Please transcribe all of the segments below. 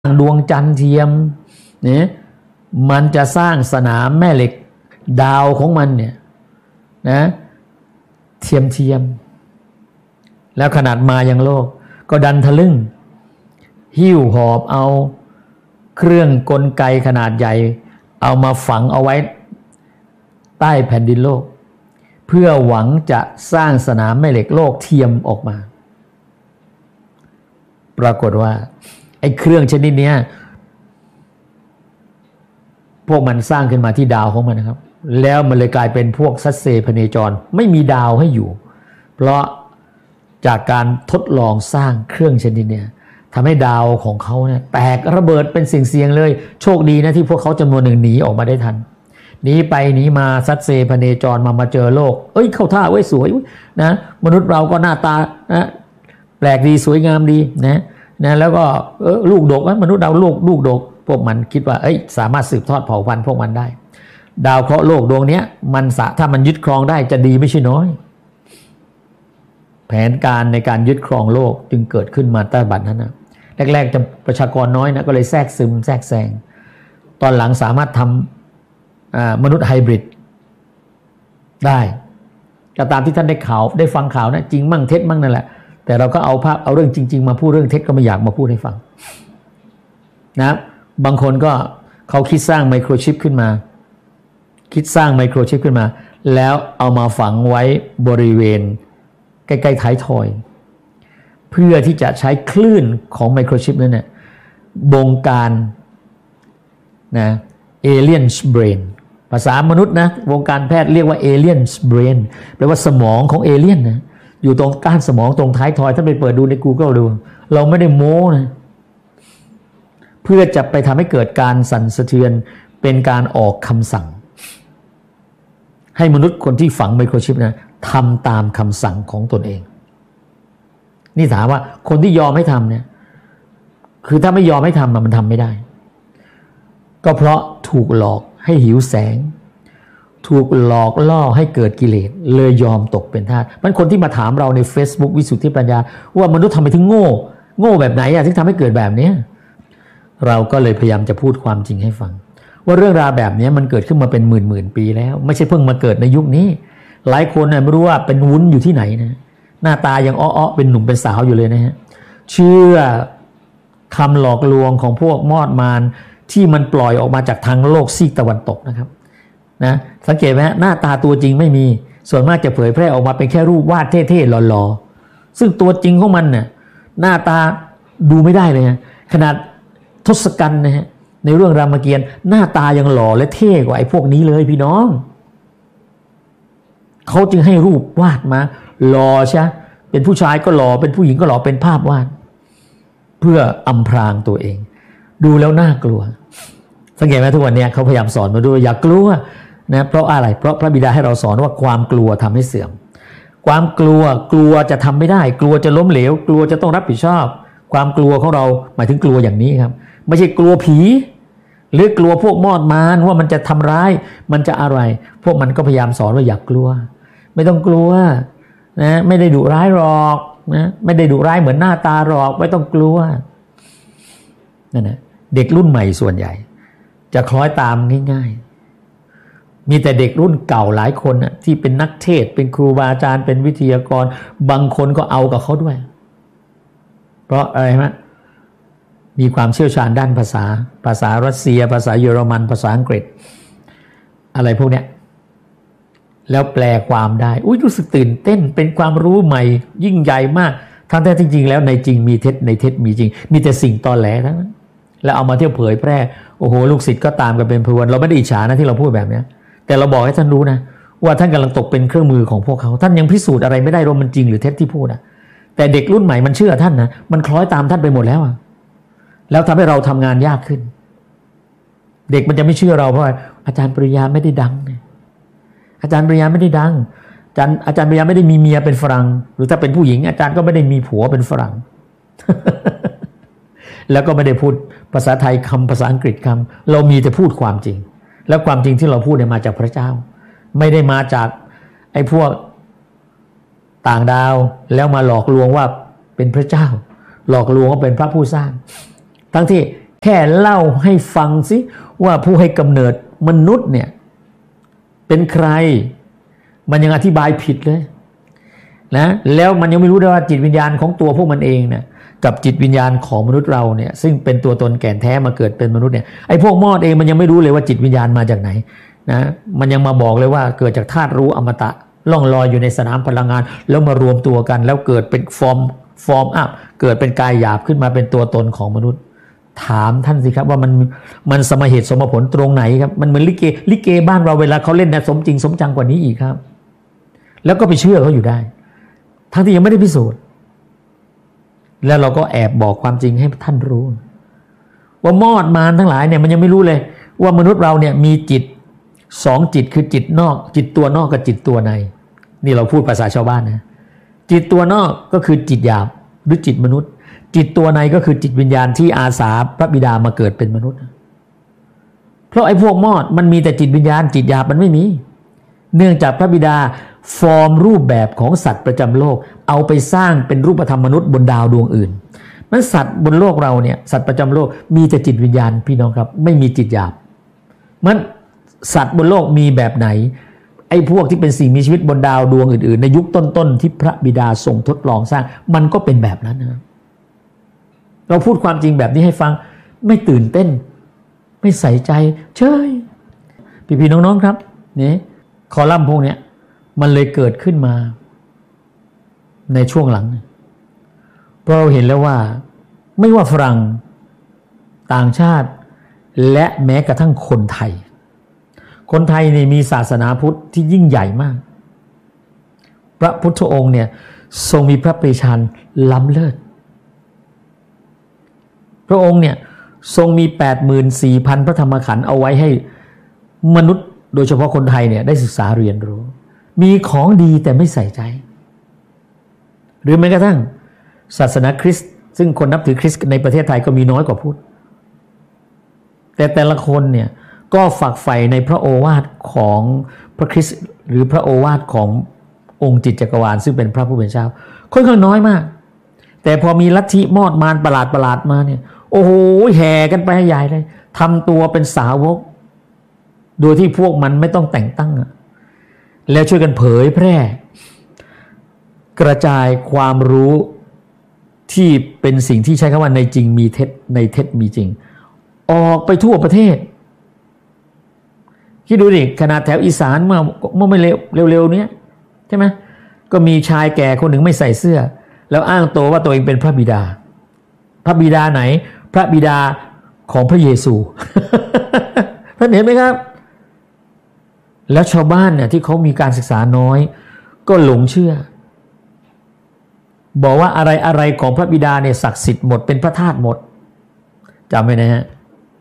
ดวงจันทร์เทียมเนี่ยมันจะสร้างสนามแม่เหล็กดาวของมันเนี่ยนะเทียมแล้วขนาดมายังโลกก็ดันทะลึ่งหิ้วหอบเอาเครื่องกลไกขนาดใหญ่เอามาฝังเอาไว้ใต้แผ่นดินโลกเพื่อหวังจะสร้างสนามแม่เหล็กโลกเทียมออกมาปรากฏว่าไอ้เครื่องชนิดนี้พวกมันสร้างขึ้นมาที่ดาวของมันนะครับแล้วมันเลยกลายเป็นพวกสัตว์เซพเนจรไม่มีดาวให้อยู่เพราะจากการทดลองสร้างเครื่องชนิดนี้ทำให้ดาวของเขาเนี่ยแตกระเบิดเป็นเสียงๆเลยโชคดีนะที่พวกเขาจำนวนหนึ่งหนีออกมาได้ทันหนีไปหนีมาสัตว์เซพเนจรมาเจอโลกเข้าท่าไว้สวยนะมนุษย์เราก็หน้าตานะแปลกดีสวยงามดีนะแล้วก็ลูกดกมนุษย์เราลูกดกพวกมันคิดว่าสามารถสืบทอดเผ่าพันธุ์พวกมันได้ดาวเคราะห์โลกดวงนี้มันถ้ามันยึดครองได้จะดีไม่ใช่น้อยแผนการในการยึดครองโลกจึงเกิดขึ้นมาตั้งแต่บัดนั้นนะแรกๆจะประชากรน้อยนะก็เลยแทรกซึมแทรกแซงตอนหลังสามารถทำมนุษย์ไฮบริดได้ก็ตามที่ท่านได้ข่าวได้ฟังข่าวนะจริงมั่งเท็จมั่งนั่นแหละแต่เราก็เอาเรื่องจริงๆมาพูดเรื่องเท็จก็ไม่อยากมาพูดให้ฟังนะบางคนก็เขาคิดสร้างไมโครชิปขึ้นมาแล้วเอามาฝังไว้บริเวณใกล้ๆท้ายทอยเพื่อที่จะใช้คลื่นของไมโครชิปนั้นเนี่ยบงการนะ alien's brain ภาษามนุษย์นะวงการแพทย์เรียกว่า alien's brain แปลว่าสมองของเอเลี่ยนนะอยู่ตรงก้านสมองตรงท้ายทอยถ้าไปเปิดดูใน Google ดูเราไม่ได้โม้นะเพื่อจะไปทำให้เกิดการสั่นสะเทือนเป็นการออกคำสั่งให้มนุษย์คนที่ฝังไมโครชิปนะทำตามคำสั่งของตนเองนี่ถามว่าคนที่ยอมให้ทำเนี่ยคือถ้าไม่ยอมให้ทำมันทำไม่ได้ก็เพราะถูกหลอกให้หิวแสงถูกหลอกล่อให้เกิดกิเลสเลยยอมตกเป็นทาสมันคนที่มาถามเราใน Facebook วิสุทธิปัญญาว่ามนุษย์ทำไมถึงโง่แบบไหนถึงทำให้เกิดแบบนี้เราก็เลยพยายามจะพูดความจริงให้ฟังว่าเรื่องราวแบบนี้มันเกิดขึ้นมาเป็นหมื่นปีแล้วไม่ใช่เพิ่งมาเกิดในยุคนี้หลายคนไม่รู้ว่าเป็นวุ้นอยู่ที่ไหนนะหน้าตายังอ้อเป็นหนุ่มเป็นสาวอยู่เลยนะฮะเชื่อคำหลอกลวงของพวกมอดมารที่มันปล่อยออกมาจากทางโลกซีกตะวันตกนะครับนะสังเกตไหมหน้าตาตัวจริงไม่มีส่วนมากจะเผยแพร่ออกมาเป็นแค่รูปวาดเท่ๆหล่อๆซึ่งตัวจริงของมันเนี่ยหน้าตาดูไม่ได้เลยนะขนาดทศกัณฐ์นะฮะในเรื่องรามเกียรติ์หน้าตายังหล่อและเท่กว่าไอ้พวกนี้เลยพี่น้องเขาจึงให้รูปวาดมาหล่อใช่เป็นผู้ชายก็หล่อเป็นผู้หญิงก็หล่อเป็นภาพวาดเพื่ออำพรางตัวเองดูแล้วน่ากลัวสังเกตไหมทุกวันนี้เขาพยายามสอนมาด้วยอย่ากลัวนะเพราะอะไรเพราะพระบิดาให้เราสอนว่าความกลัวทำให้เสื่อมความกลัวจะทำไม่ได้กลัวจะล้มเหลวกลัวจะต้องรับผิดชอบความกลัวของเราหมายถึงกลัวอย่างนี้ครับไม่ใช่กลัวผีหรือกลัวพวกมอดมารว่ามันจะทำร้ายมันจะอะไรพวกมันก็พยายามสอนว่าอย่ากลัวไม่ต้องกลัวนะไม่ได้ดุร้ายหรอกนะไม่ได้ดุร้ายเหมือนหน้าตาหรอกไม่ต้องกลัวนั่นนะเด็กรุ่นใหม่ส่วนใหญ่จะคล้อยตามง่ายๆมีแต่เด็กรุ่นเก่าหลายคนนะที่เป็นนักเทศเป็นครูบาอาจารย์เป็นวิทยากรบางคนก็เอากับเขาด้วยเพราะอะไรฮะมีความเชี่ยวชาญด้านภาษารัสเซียภาษาเยอรมันภาษาอังกฤษอะไรพวกเนี้ยแล้วแปลความได้รู้สึกตื่นเต้นเป็นความรู้ใหม่ยิ่งใหญ่มากทั้งจริงๆแล้วในจริงมีเท็จในเท็จมีจริงมีแต่สิ่งตอแหลทั้งนั้นแล้วเอามาเที่ยวเผยแพร่โอ้โหลูกศิษย์ก็ตามกันเป็นพรวนเราไม่ได้อิจฉานะที่เราพูดแบบนี้แต่เราบอกให้ท่านรู้นะว่าท่านกำลังตกเป็นเครื่องมือของพวกเขาท่านยังพิสูจน์อะไรไม่ได้ว่ามันจริงหรือเท็จที่พูดแต่เด็กรุ่นใหม่มันเชื่อท่านนะมันคล้อยตามท่านไปหมดแล้วแล้วทำให้เราทำงานยากขึ้นเด็กมันจะไม่เชื่อเราเพราะอาจารย์ปริญญาไม่ได้ดังอาจารย์ปริญญาไม่ได้ดังอาจารย์ปริญญาไม่ได้มีเมียเป็นฝรั่งหรือถ้าเป็นผู้หญิงอาจารย์ก็ไม่ได้มีผัวเป็นฝรั่ง แล้วก็ไม่ได้พูดภาษาไทยคำภาษาอังกฤษคำเรามีแต่พูดความจริงแล้วความจริงที่เราพูดเนี่ยมาจากพระเจ้าไม่ได้มาจากไอ้พวกต่างดาวแล้วมาหลอกลวงว่าเป็นพระเจ้าหลอกลวงว่าเป็นพระผู้สร้างทั้งที่แค่เล่าให้ฟังสิว่าผู้ให้กำเนิดมนุษย์เนี่ยเป็นใครมันยังอธิบายผิดเลยนะแล้วมันยังไม่รู้ด้วยว่าจิตวิญญาณของตัวพวกมันเองเนี่ยกับจิตวิญญาณของมนุษย์เราเนี่ยซึ่งเป็นตัวตนแก่นแท้มาเกิดเป็นมนุษย์เนี่ยไอ้พวกมอดเองมันยังไม่รู้เลยว่าจิตวิญญาณมาจากไหนนะมันยังมาบอกเลยว่าเกิดจากธาตุรู้อมตะล่องลอยอยู่ในสนามพลังงานแล้วมารวมตัวกันแล้วเกิดเป็นฟอร์มอัพเกิดเป็นกายหยาบขึ้นมาเป็นตัวตนของมนุษย์ถามท่านสิครับว่ามันสมเหตุสมผลตรงไหนครับมันเหมือนลิเกบ้านเราเวลาเขาเล่นนะสมจริงสมจังกว่านี้อีกครับแล้วก็ไปเชื่อเขาอยู่ได้ทั้งที่ยังไม่ได้พิสูจน์แล้วเราก็แอบบอกความจริงให้ท่านรู้ว่ามอดมารทั้งหลายเนี่ยมันยังไม่รู้เลยว่ามนุษย์เราเนี่ยมีจิต2จิตคือจิตนอกจิตตัวนอกกับจิตตัวในนี่เราพูดภาษาชาวบ้านนะจิตตัวนอกก็คือจิตหยาบหรือจิตมนุษย์จิตตัวในก็คือจิตวิญญาณที่อาสาพระบิดามาเกิดเป็นมนุษย์เพราะไอ้พวกมอดมันมีแต่จิตวิญญาณจิตหยาบมันไม่มีเนื่องจากพระบิดาฟอร์มรูปแบบของสัตว์ประจำโลกเอาไปสร้างเป็นรูปธรรมมนุษย์บนดาวดวงอื่นมันสัตว์บนโลกเราเนี่ยสัตว์ประจำโลกมีแต่จิตวิญญาณพี่น้องครับไม่มีจิตหยาบมันสัตว์บนโลกมีแบบไหนไอ้พวกที่เป็นสิ่งมีชีวิตบนดาวดวงอื่นๆในยุคต้นๆที่พระบิดาทรงทดลองสร้างมันก็เป็นแบบนั้นนะเราพูดความจริงแบบนี้ให้ฟังไม่ตื่นเต้นไม่ใส่ใจเฉยพี่ๆน้องๆครับนี่คอลัมน์พวกนี้มันเลยเกิดขึ้นมาในช่วงหลังเพราะเราเห็นแล้วว่าไม่ว่าฝรั่งต่างชาติและแม้กระทั่งคนไทยนี่มีศาสนาพุทธที่ยิ่งใหญ่มากพระพุทธองค์เนี่ยทรงมีพระปรีชาล้ำเลิศพระองค์เนี่ยทรงมี 84,000 พระธรรมขันธ์เอาไว้ให้มนุษย์โดยเฉพาะคนไทยเนี่ยได้ศึกษาเรียนรู้มีของดีแต่ไม่ใส่ใจหรือแม้กระทั่งศาสนาคริสต์ซึ่งคนนับถือคริสต์ในประเทศไทยก็มีน้อยกว่าพุทธแต่ละคนเนี่ยก็ฝักใฝ่ในพระโอวาทของพระคริสต์หรือพระโอวาทขององค์จิตจักรวาลซึ่งเป็นพระผู้เป็นเจ้าค่อนข้างน้อยมากแต่พอมีลัทธิมอดมารประหลาดมาเนี่ยโอ้โหแห่กันไปให้ใหญ่เลยทำตัวเป็นสาวกโดยที่พวกมันไม่ต้องแต่งตั้งแล้วช่วยกันเผยแพร่กระจายความรู้ที่เป็นสิ่งที่ใช้คำว่าในจริงมีเท็จในเท็จมีจริงออกไปทั่วประเทศคิดดูดิขนาดแถวอีสานเมื่อไม่เร็วๆนี้ใช่ไหมก็มีชายแก่คนหนึ่งไม่ใส่เสื้อแล้วอ้างตัวว่าตัวเองเป็นพระบิดาพระบิดาไหนพระบิดาของพระเยซู ท่านเห็นไหมครับแล้วชาวบ้านเนี่ยที่เขามีการศึกษาน้อยก็หลงเชื่อบอกว่าอะไรของพระบิดาเนี่ยศักดิ์สิทธิ์หมดเป็นพระธาตุหมดจำไว้นะฮะ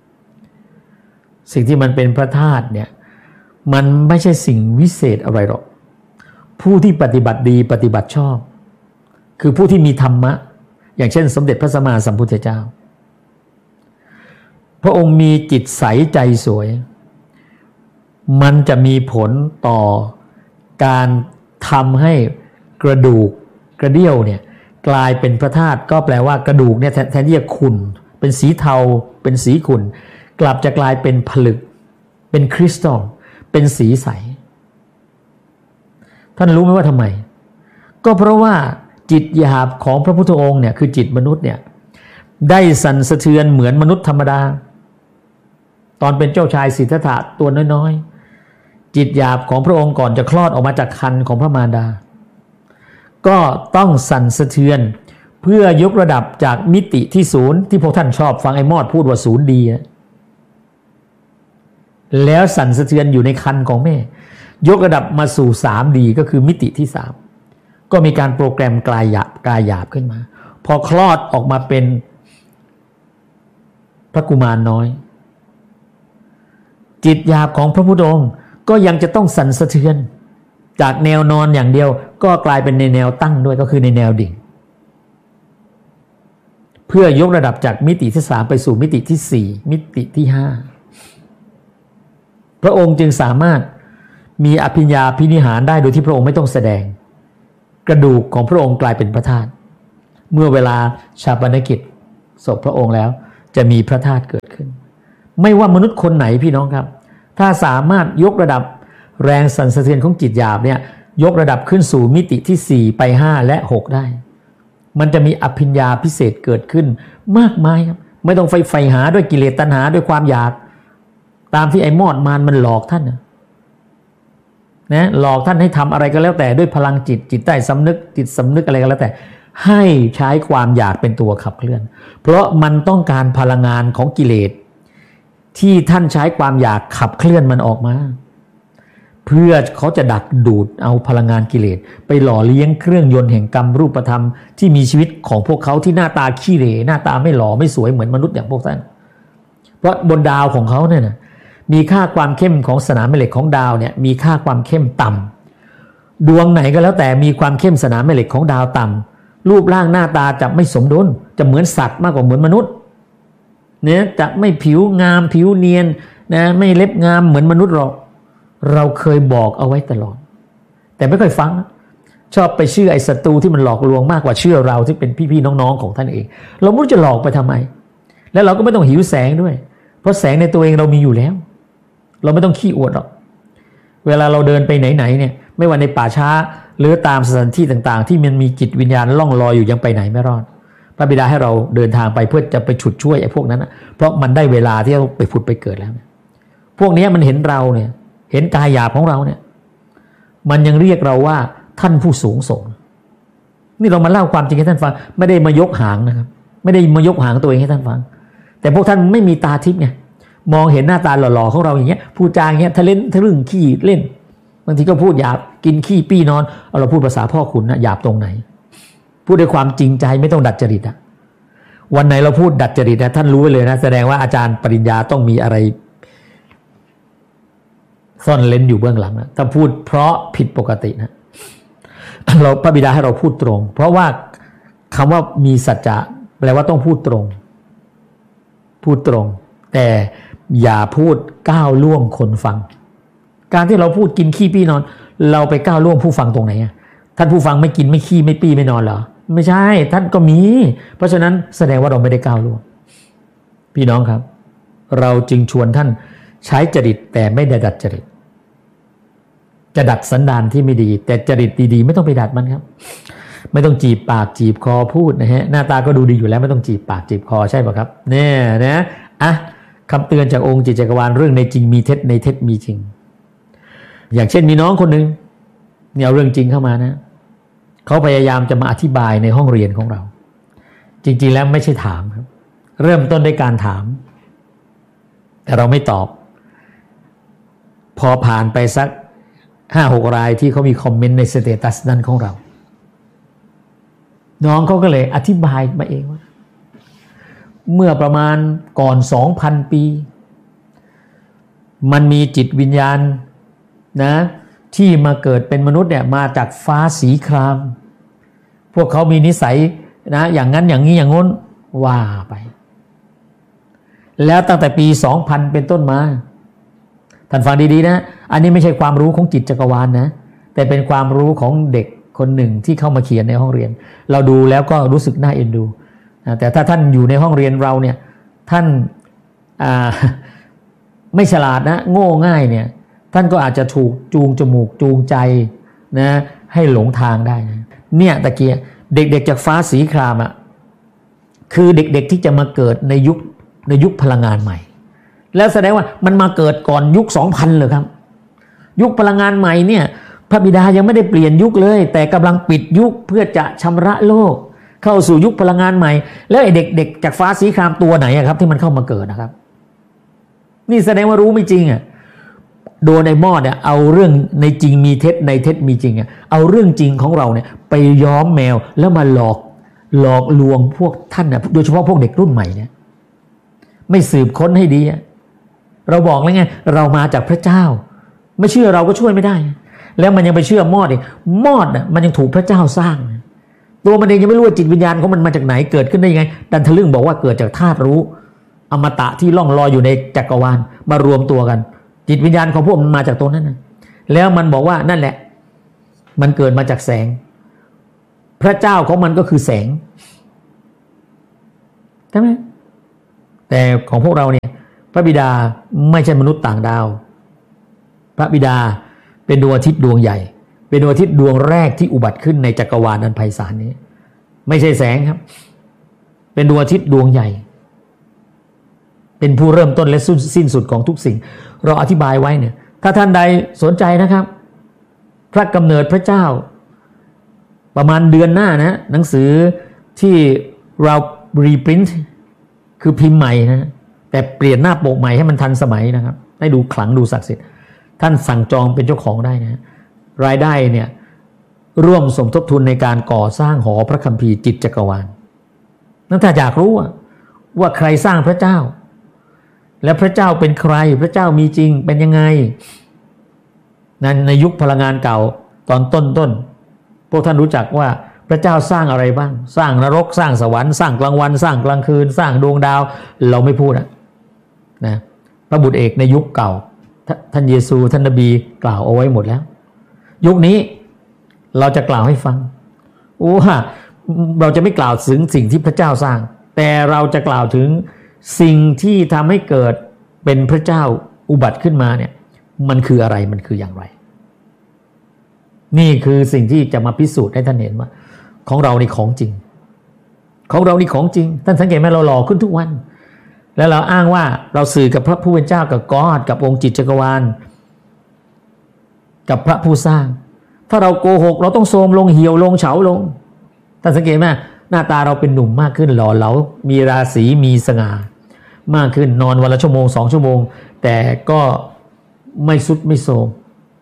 สิ่งที่มันเป็นพระธาตุเนี่ยมันไม่ใช่สิ่งวิเศษอะไรหรอกผู้ที่ปฏิบัติดีปฏิบัติชอบคือผู้ที่มีธรรมะอย่างเช่นสมเด็จพระสัมมาสัมพุทธเจ้าพระองค์มีจิตใสใจสวยมันจะมีผลต่อการทำให้กระดูกกระเดี่ยวเนี่ยกลายเป็นพระธาตุก็แปลว่ากระดูกเนี่ยแทนที่จะขุ่นเป็นสีเทาเป็นสีขุ่นกลับจะกลายเป็นผลึกเป็นคริสตัลเป็นสีใสท่านรู้ไหมว่าทำไมก็เพราะว่าจิตหยาบของพระพุทธองค์เนี่ยคือจิตมนุษย์เนี่ยได้สั่นสะเทือนเหมือนมนุษย์ธรรมดาตอนเป็นเจ้าชายสิทธัตถะตัวน้อยๆจิตหยาบของพระองค์ก่อนจะคลอดออกมาจากครรภ์ของพระมารดาก็ต้องสั่นสะเทือนเพื่อยกระดับจากมิติที่ศูนย์ที่พวกท่านชอบฟังไอ้มอดพูดว่าศูนย์ดีแล้วสั่นสะเทือนอยู่ในครรภ์ของแม่ยกระดับมาสู่ 3D ก็คือมิติที่3ก็มีการโปรแกรมกายหยาบขึ้นมาพอคลอดออกมาเป็นพระกุมารน้อยจิตหยาบของพระพุทธองค์ก็ยังจะต้องสั่นสะเทือนจากแนวนอนอย่างเดียวก็กลายเป็นในแนวตั้งด้วยก็คือในแนวดิ่งเพื่อยกระดับจากมิติที่3ไปสู่มิติที่4มิติที่5พระองค์จึงสามารถมีอภิญญาภินิหารได้โดยที่พระองค์ไม่ต้องแสดงกระดูกของพระองค์กลายเป็นพระธาตุเมื่อเวลาชาปนกิจศพพระองค์แล้วจะมีพระธาตุเกิดขึ้นไม่ว่ามนุษย์คนไหนพี่น้องครับถ้าสามารถยกระดับแรงสั่นสะเทือนของจิตหยาบเนี่ยยกระดับขึ้นสู่มิติที่4ไป5และ6ได้มันจะมีอภิญญาพิเศษเกิดขึ้นมากมายครับไม่ต้องใฝ่หาด้วยกิเลสตัณหาด้วยความอยากตามที่ไอ้มอดมารมันหลอกท่านนะหลอกท่านให้ทำอะไรก็แล้วแต่ด้วยพลังจิตใต้สำนึกจิตสำนึกอะไรก็แล้วแต่ให้ใช้ความอยากเป็นตัวขับเคลื่อนเพราะมันต้องการพลังงานของกิเลสที่ท่านใช้ความอยากขับเคลื่อนมันออกมาเพื่อเขาจะดักดูดเอาพลังงานกิเลสไปหล่อเลี้ยงเครื่องยนต์แห่งกรรมรูปธรรมที่มีชีวิตของพวกเขาที่หน้าตาขี้เหร่หน้าตาไม่หล่อไม่สวยเหมือนมนุษย์อย่างพวกท่านเพราะบนดาวของเขาเนี่ยนะมีค่าความเข้มของสนามแม่เหล็กของดาวเนี่ยมีค่าความเข้มต่ำดวงไหนก็แล้วแต่มีความเข้มสนามแม่เหล็กของดาวต่ำรูปร่างหน้าตาจะไม่สมดุลจะเหมือนสัตว์มากกว่าเหมือนมนุษย์เนี่ยจะไม่ผิวงามผิวเนียนนะไม่เล็บงามเหมือนมนุษย์หรอกเราเคยบอกเอาไว้ตลอดแต่ไม่ค่อยฟังชอบไปเชื่อไอ้ศัตรูที่มันหลอกลวงมากกว่าเชื่อเราที่เป็นพี่ๆน้องๆของท่านเองเราไม่รู้จะหลอกไปทำไมแล้วเราก็ไม่ต้องหิวแสงด้วยเพราะแสงในตัวเองเรามีอยู่แล้วเราไม่ต้องขี้อวดหรอกเวลาเราเดินไปไหนๆเนี่ยไม่ว่าในป่าช้าหรือตามสถานที่ต่างๆที่มันมีจิตวิญญาณล่องลอยอยู่ยังไปไหนไม่รอดพระบิดาให้เราเดินทางไปเพื่อจะไปฉุดช่วยไอ้พวกนั้นนะเพราะมันได้เวลาที่เราไปผุดไปเกิดแล้วพวกนี้มันเห็นเราเนี่ยเห็นกายหยาบของเราเนี่ยมันยังเรียกเราว่าท่านผู้สูงส่งนี่เรามาเล่าความจริงให้ท่านฟังไม่ได้มายกหางนะครับไม่ได้มายกหางตัวเองให้ท่านฟังแต่พวกท่านไม่มีตาทิพย์ไงมองเห็นหน้าตาหล่อๆของเราอย่างเงี้ยพูดจาอย่างเงี้ยทะลึ่งขี้เล่นบางทีก็พูดหยาบกินขี้ปี้นอนเอาเราพูดภาษาพ่อขุนนะหยาบตรงไหนพูดด้วยความจริงใจไม่ต้องดัดจริตอะวันไหนเราพูดดัดจริตนะท่านรู้ไว้เลยนะแสดงว่าอาจารย์ปริญญาต้องมีอะไรซ่อนเล้นอยู่เบื้องหลังนะถ้าพูดเพราะผิดปกตินะเราพระบิดาให้เราพูดตรงเพราะว่าคำว่ามีสัจจะแปลว่าต้องพูดตรงแต่อย่าพูดก้าวล่วงคนฟังการที่เราพูดกินขี้ปี้นอนเราไปก้าวล่วงผู้ฟังตรงไหนอ่ะท่านผู้ฟังไม่กินไม่ขี้ไม่ปี้ไม่นอนเหรอไม่ใช่ท่านก็มีเพราะฉะนั้นแสดงว่าเราไม่ได้ก้าวล่วงพี่น้องครับเราจึงชวนท่านใช้จริตแต่ไม่ได้ดัดจริตจะดัดสันดานที่ไม่ดีแต่จริตดีๆไม่ต้องไปดัดมันครับไม่ต้องจีบปากจีบคอพูดนะฮะหน้าตาก็ดูดีอยู่แล้วไม่ต้องจีบปากจีบคอใช่ป่ะครับเนี่ยนะคำเตือนจากองค์จิตจักรวาลเรื่องในจริงมีเท็จในเท็จมีจริงอย่างเช่นมีน้องคนหนึ่งเนี่ยเอาเรื่องจริงเข้ามานะเขาพยายามจะมาอธิบายในห้องเรียนของเราจริงๆแล้วไม่ใช่ถามครับเริ่มต้นด้วยการถามแต่เราไม่ตอบพอผ่านไปสัก 5-6 รายที่เขามีคอมเมนต์ในสเตตัสนั้นของเราน้องเขาก็เลยอธิบายมาเองว่าเมื่อประมาณก่อน 2,000 ปีมันมีจิตวิญญาณนะที่มาเกิดเป็นมนุษย์เนี่ยมาจากฟ้าสีครามพวกเขามีนิสัยนะอย่างนั้นอย่างนี้อย่างง้นว่าไปแล้วตั้งแต่ปี 2000 เป็นต้นมาท่านฟังดีๆนะอันนี้ไม่ใช่ความรู้ของจิตจักรวาลนะแต่เป็นความรู้ของเด็กคนหนึ่งที่เข้ามาเขียนในห้องเรียนเราดูแล้วก็รู้สึกน่าเอ็นดูแต่ถ้าท่านอยู่ในห้องเรียนเราเนี่ยท่านไม่ฉลาดนะโง่ง่ายเนี่ยท่านก็อาจจะถูกจูงจมูกจูงใจนะให้หลงทางได้นะเนี่ยตะเกียเด็กๆจากฟ้าสีครามอ่ะคือเด็กๆที่จะมาเกิดในยุคพลังงานใหม่แล้วแสดงว่ามันมาเกิดก่อนยุค 2000 เลยครับยุคพลังงานใหม่เนี่ยพระบิดายังไม่ได้เปลี่ยนยุคเลยแต่กำลังปิดยุคเพื่อจะชำระโลกเข้าสู่ยุคพลังงานใหม่แล้วไอ้เด็กๆจากฟ้าสีครามตัวไหนครับที่มันเข้ามาเกิดนะครับนี่แสดงว่ารู้ไม่จริงอ่ะโดนไอ้มอดเนี่ยเอาเรื่องในจริงมีเท็จในเท็จมีจริงอ่ะเอาเรื่องจริงของเราเนี่ยไปย้อมแมวแล้วมาหลอกลวงพวกท่านน่ะโดยเฉพาะพวกเด็กรุ่นใหม่เนี่ยไม่สืบค้นให้ดีอ่ะเราบอกแล้วไงเรามาจากพระเจ้าไม่เชื่อเราก็ช่วยไม่ได้แล้วมันยังไปเชื่อมอดอีกมอดน่ะมันยังถูกพระเจ้าสร้างตัวมันเองยังไม่รู้ว่าจิตวิญญาณของมันมาจากไหนเกิดขึ้นได้ยังไงดันทะลึ่งบอกว่าเกิดจากธาตุรู้อมตะที่ล่องลอยอยู่ในจักรวาลมารวมตัวกันจิตวิญญาณของพวกมันมาจากตรงนั้นนะแล้วมันบอกว่านั่นแหละมันเกิดมาจากแสงพระเจ้าของมันก็คือแสงใช่ไหมแต่ของพวกเราเนี่ยพระบิดาไม่ใช่มนุษย์ต่างดาวพระบิดาเป็นดวงอาทิตย์ดวงใหญ่เป็นดวงอาทิตย์ดวงแรกที่อุบัติขึ้นในจักรวาลอันไพศาลนี้ไม่ใช่แสงครับเป็นดวงอาทิตย์ดวงใหญ่เป็นผู้เริ่มต้นและสิ้นสุดของทุกสิ่งเราอธิบายไว้เนี่ยถ้าท่านใดสนใจนะครับพระกำเนิดพระเจ้าประมาณเดือนหน้านะหนังสือที่เรารีพรินท์คือพิมพ์ใหม่นะแต่เปลี่ยนหน้าปกใหม่ให้มันทันสมัยนะครับให้ดูขลังดูศักดิ์สิทธิ์ท่านสั่งจองเป็นเจ้าของได้นะรายได้เนี่ยร่วมสมทบทุนในการก่อสร้างหอพระคัมภีร์จิตจักรวาลนั่นถ้าอยากรู้ว่าใครสร้างพระเจ้าและพระเจ้าเป็นใครพระเจ้ามีจริงเป็นยังไงนั้นในยุคพลังงานเก่าตอนต้นพวกท่านรู้จักว่าพระเจ้าสร้างอะไรบ้างสร้างนรกสร้างสวรรค์สร้างกลางวันสร้างกลางคืนสร้างดวงดาวเราไม่พูดนะพระบุตรเอกในยุคเก่าท่านเยซูท่านนบีกล่าวเอาไว้หมดแล้วยุคนี้เราจะกล่าวให้ฟังเราจะไม่กล่าวถึงสิ่งที่พระเจ้าสร้างแต่เราจะกล่าวถึงสิ่งที่ทำให้เกิดเป็นพระเจ้าอุบัติขึ้นมาเนี่ยมันคืออะไรมันคืออย่างไรนี่คือสิ่งที่จะมาพิสูจน์ให้ท่านเห็นว่าของเรานี่ของจริงของเรานี่ของจริงท่านสังเกตไหมเราหล่อขึ้นทุกวันแล้วเราอ้างว่าเราสื่อกับพระผู้เป็นเจ้ากับกอดกับองค์จิตจักรวาลกับพระผู้สร้างถ้าเราโกหกเราต้องโทรมลงเหี่ยวลงเฉาลงท่านสังเกตไหมหน้าตาเราเป็นหนุ่มมากขึ้นหล่อเหลามีราศีมีสง่ามากขึ้นนอนวันละชั่วโมง2 ชั่วโมงแต่ก็ไม่สุดไม่โทรม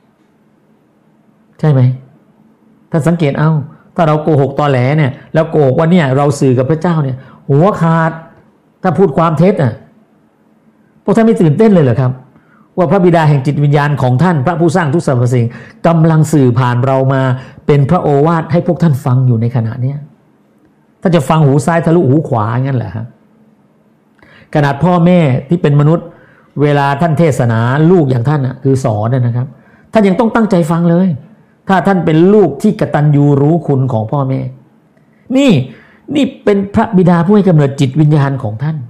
ใช่ไหมถ้าสังเกตเอาถ้าเราโกหกตอแหลเนี่ยแล้วโกหกว่าเนี่ยเราสื่อกับพระเจ้าเนี่ยหัวขาดถ้าพูดความเท็จพวกท่านไม่ตื่นเต้นเลยเหรอครับว่าพระบิดาแห่งจิตวิญญาณของท่านพระผู้สร้างทุกสรรพสิ่งกำลังสื่อผ่านเรามาเป็นพระโอวาทให้พวกท่านฟังอยู่ในขณะนี้ถ้าจะฟังหูซ้ายทะลุหูขวางั้นเหรอฮะขนาดพ่อแม่ที่เป็นมนุษย์เวลาท่านเทศนาลูกอย่างท่านคือสอนนะครับท่านยังต้องตั้งใจฟังเลยถ้าท่านเป็นลูกที่กตัญญูรู้คุณของพ่อแม่นี่เป็นพระบิดาผู้ให้กำเนิดจิตวิญญาณของท่าน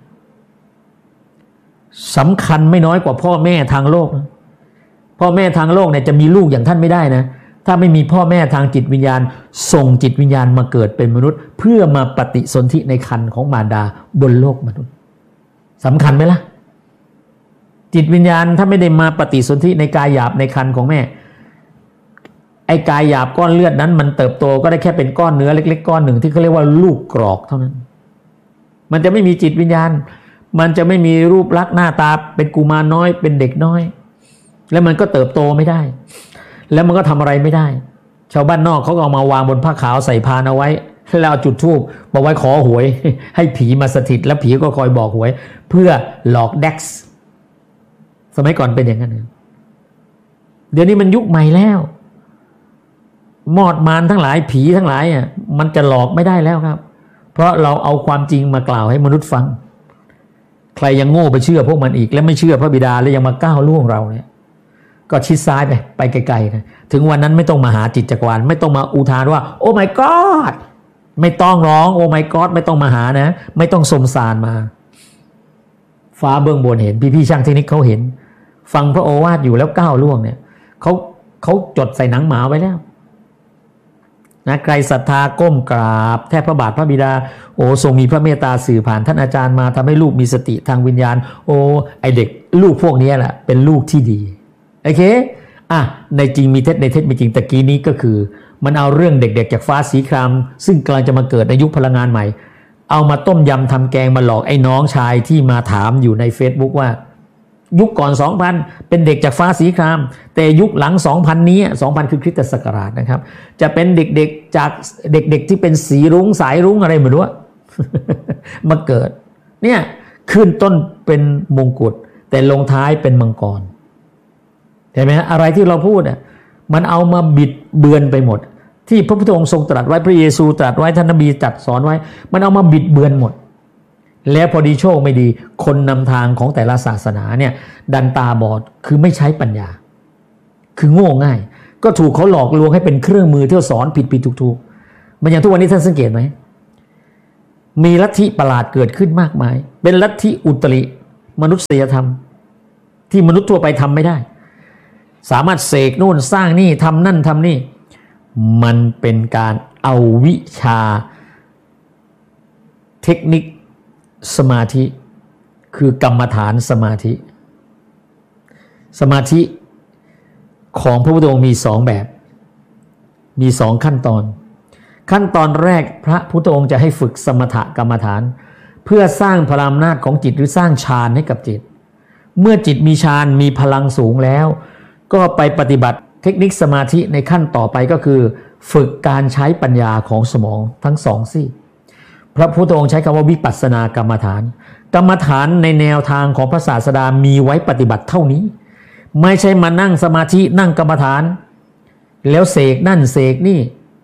สำคัญไม่น้อยกว่าพ่อแม่ทางโลกนะพ่อแม่ทางโลกเนี่ยจะมีลูกอย่างท่านไม่ได้นะถ้าไม่มีพ่อแม่ทางจิตวิญญาณส่งจิตวิญญาณมาเกิดเป็นมนุษย์เพื่อมาปฏิสนธิในครรภ์ของมารดาบนโลกมนุษย์สำคัญไหมล่ะจิตวิญญาณถ้าไม่ได้มาปฏิสนธิในกายหยาบในครรภ์ของแม่ไอ้กายหยาบก้อนเลือดนั้นมันเติบโตก็ได้แค่เป็นก้อนเนื้อเล็กๆก้อนหนึ่งที่เขาเรียกว่าลูกกรอกเท่านั้นมันจะไม่มีจิตวิญญาณมันจะไม่มีรูปลักษณ์หน้าตาเป็นกุมารน้อยเป็นเด็กน้อยแล้วมันก็เติบโตไม่ได้แล้วมันก็ทำอะไรไม่ได้ชาวบ้านนอกเขาก็เอามาวางบนผ้าขาวใส่พานเอาไว้แล้วเอาจุดธูปมาไว้ขอหวยให้ผีมาสถิตแล้วผีก็คอยบอกหวยเพื่อหลอกเด็กสมัยก่อนเป็นอย่างนั้นเดี๋ยวนี้มันยุคใหม่แล้วมอดมารทั้งหลายผีทั้งหลายมันจะหลอกไม่ได้แล้วครับเพราะเราเอาความจริงมากล่าวให้มนุษย์ฟังใครยังโง่ไปเชื่อพวกมันอีกและไม่เชื่อพระบิดาและยังมาก้าวล่วงเราเนี่ยก็ชิดซ้ายไปไกลๆนะถึงวันนั้นไม่ต้องมาหาจิตจักรวาลไม่ต้องมาอุทานว่าโอ้ my god ไม่ต้องร้องโอ้ my god ไม่ต้องมาหานะไม่ต้องสมสารมาฟ้าเบื้องบนเห็นพี่ๆช่างเทคนิคเขาเห็นฟังพระโอวาทอยู่แล้วก้าวล่วงเนี่ยเขาจดใส่หนังหมาไว้แล้วนะใครศรัทธาก้มกราบแทบพระบาทพระบิดาโอ้ทรงมีพระเมตตาสื่อผ่านท่านอาจารย์มาทำให้ลูกมีสติทางวิญญาณโอ้ไอเด็กลูกพวกนี้แหละเป็นลูกที่ดีโอเคในจริงมีเท็จในเท็จมีจริงตะกี้นี้ก็คือมันเอาเรื่องเด็กๆจากฟ้าสีครามซึ่งกำลังจะมาเกิดในยุคพลังงานใหม่เอามาต้มยำทำแกงมาหลอกไอ้น้องชายที่มาถามอยู่ใน Facebook ว่ายุคก่อน 2,000 เป็นเด็กจากฟ้าสีครามแต่ยุคหลัง 2,000 นี้ 2,000 คือคริสตศักราชนะครับจะเป็นเด็กๆจากเด็กๆที่เป็นสีรุ้งสายรุ้งอะไรไม่รู้ มาเกิดเนี่ยขึ้นต้นเป็นมงกุฎแต่ลงท้ายเป็นมังกรเห็นไหมอะไรที่เราพูดมันเอามาบิดเบือนไปหมดที่พระพุทธองค์ทรงตรัสไว้พระเยซูตรัสไว้ท่านนบีจัดสอนไว้มันเอามาบิดเบือนหมดแล้วพอดีโชคไม่ดีคนนำทางของแต่ละศาสนาเนี่ยดันตาบอดคือไม่ใช้ปัญญาคือโง่ง่ายก็ถูกเขาหลอกลวงให้เป็นเครื่องมือที่สอนผิดถูกมันอย่างทุกวันนี้ท่านสังเกตไหมมีลัทธิประหลาดเกิดขึ้นมากมายเป็นลัทธิอุตริมนุษยธรรมที่มนุษย์ทั่วไปทำไม่ได้สามารถเสกโน่นสร้างนี่ทำนั่นทำนี่มันเป็นการเอาวิชาเทคนิคสมาธิคือกรรมฐานสมาธิของพระพุทธองค์มีสองแบบมีสองขั้นตอนขั้นตอนแรกพระพุทธองค์จะให้ฝึกสมถกรรมฐานเพื่อสร้างพลังอำนาจของจิตหรือสร้างฌานให้กับจิตเมื่อจิตมีฌานมีพลังสูงแล้วก็ไปปฏิบัติเทคนิคสมาธิในขั้นต่อไปก็คือฝึกการใช้ปัญญาของสมองทั้งสองซี่พระพุทธองค์ใช้คำว่าวิปัสสนากรรมฐานกรรมฐานในแนวทางของพระศาสดามีไว้ปฏิบัติเท่านี้ไม่ใช่มานั่งสมาธินั่งกรรมฐานแล้วเสกนั่นเสกนี่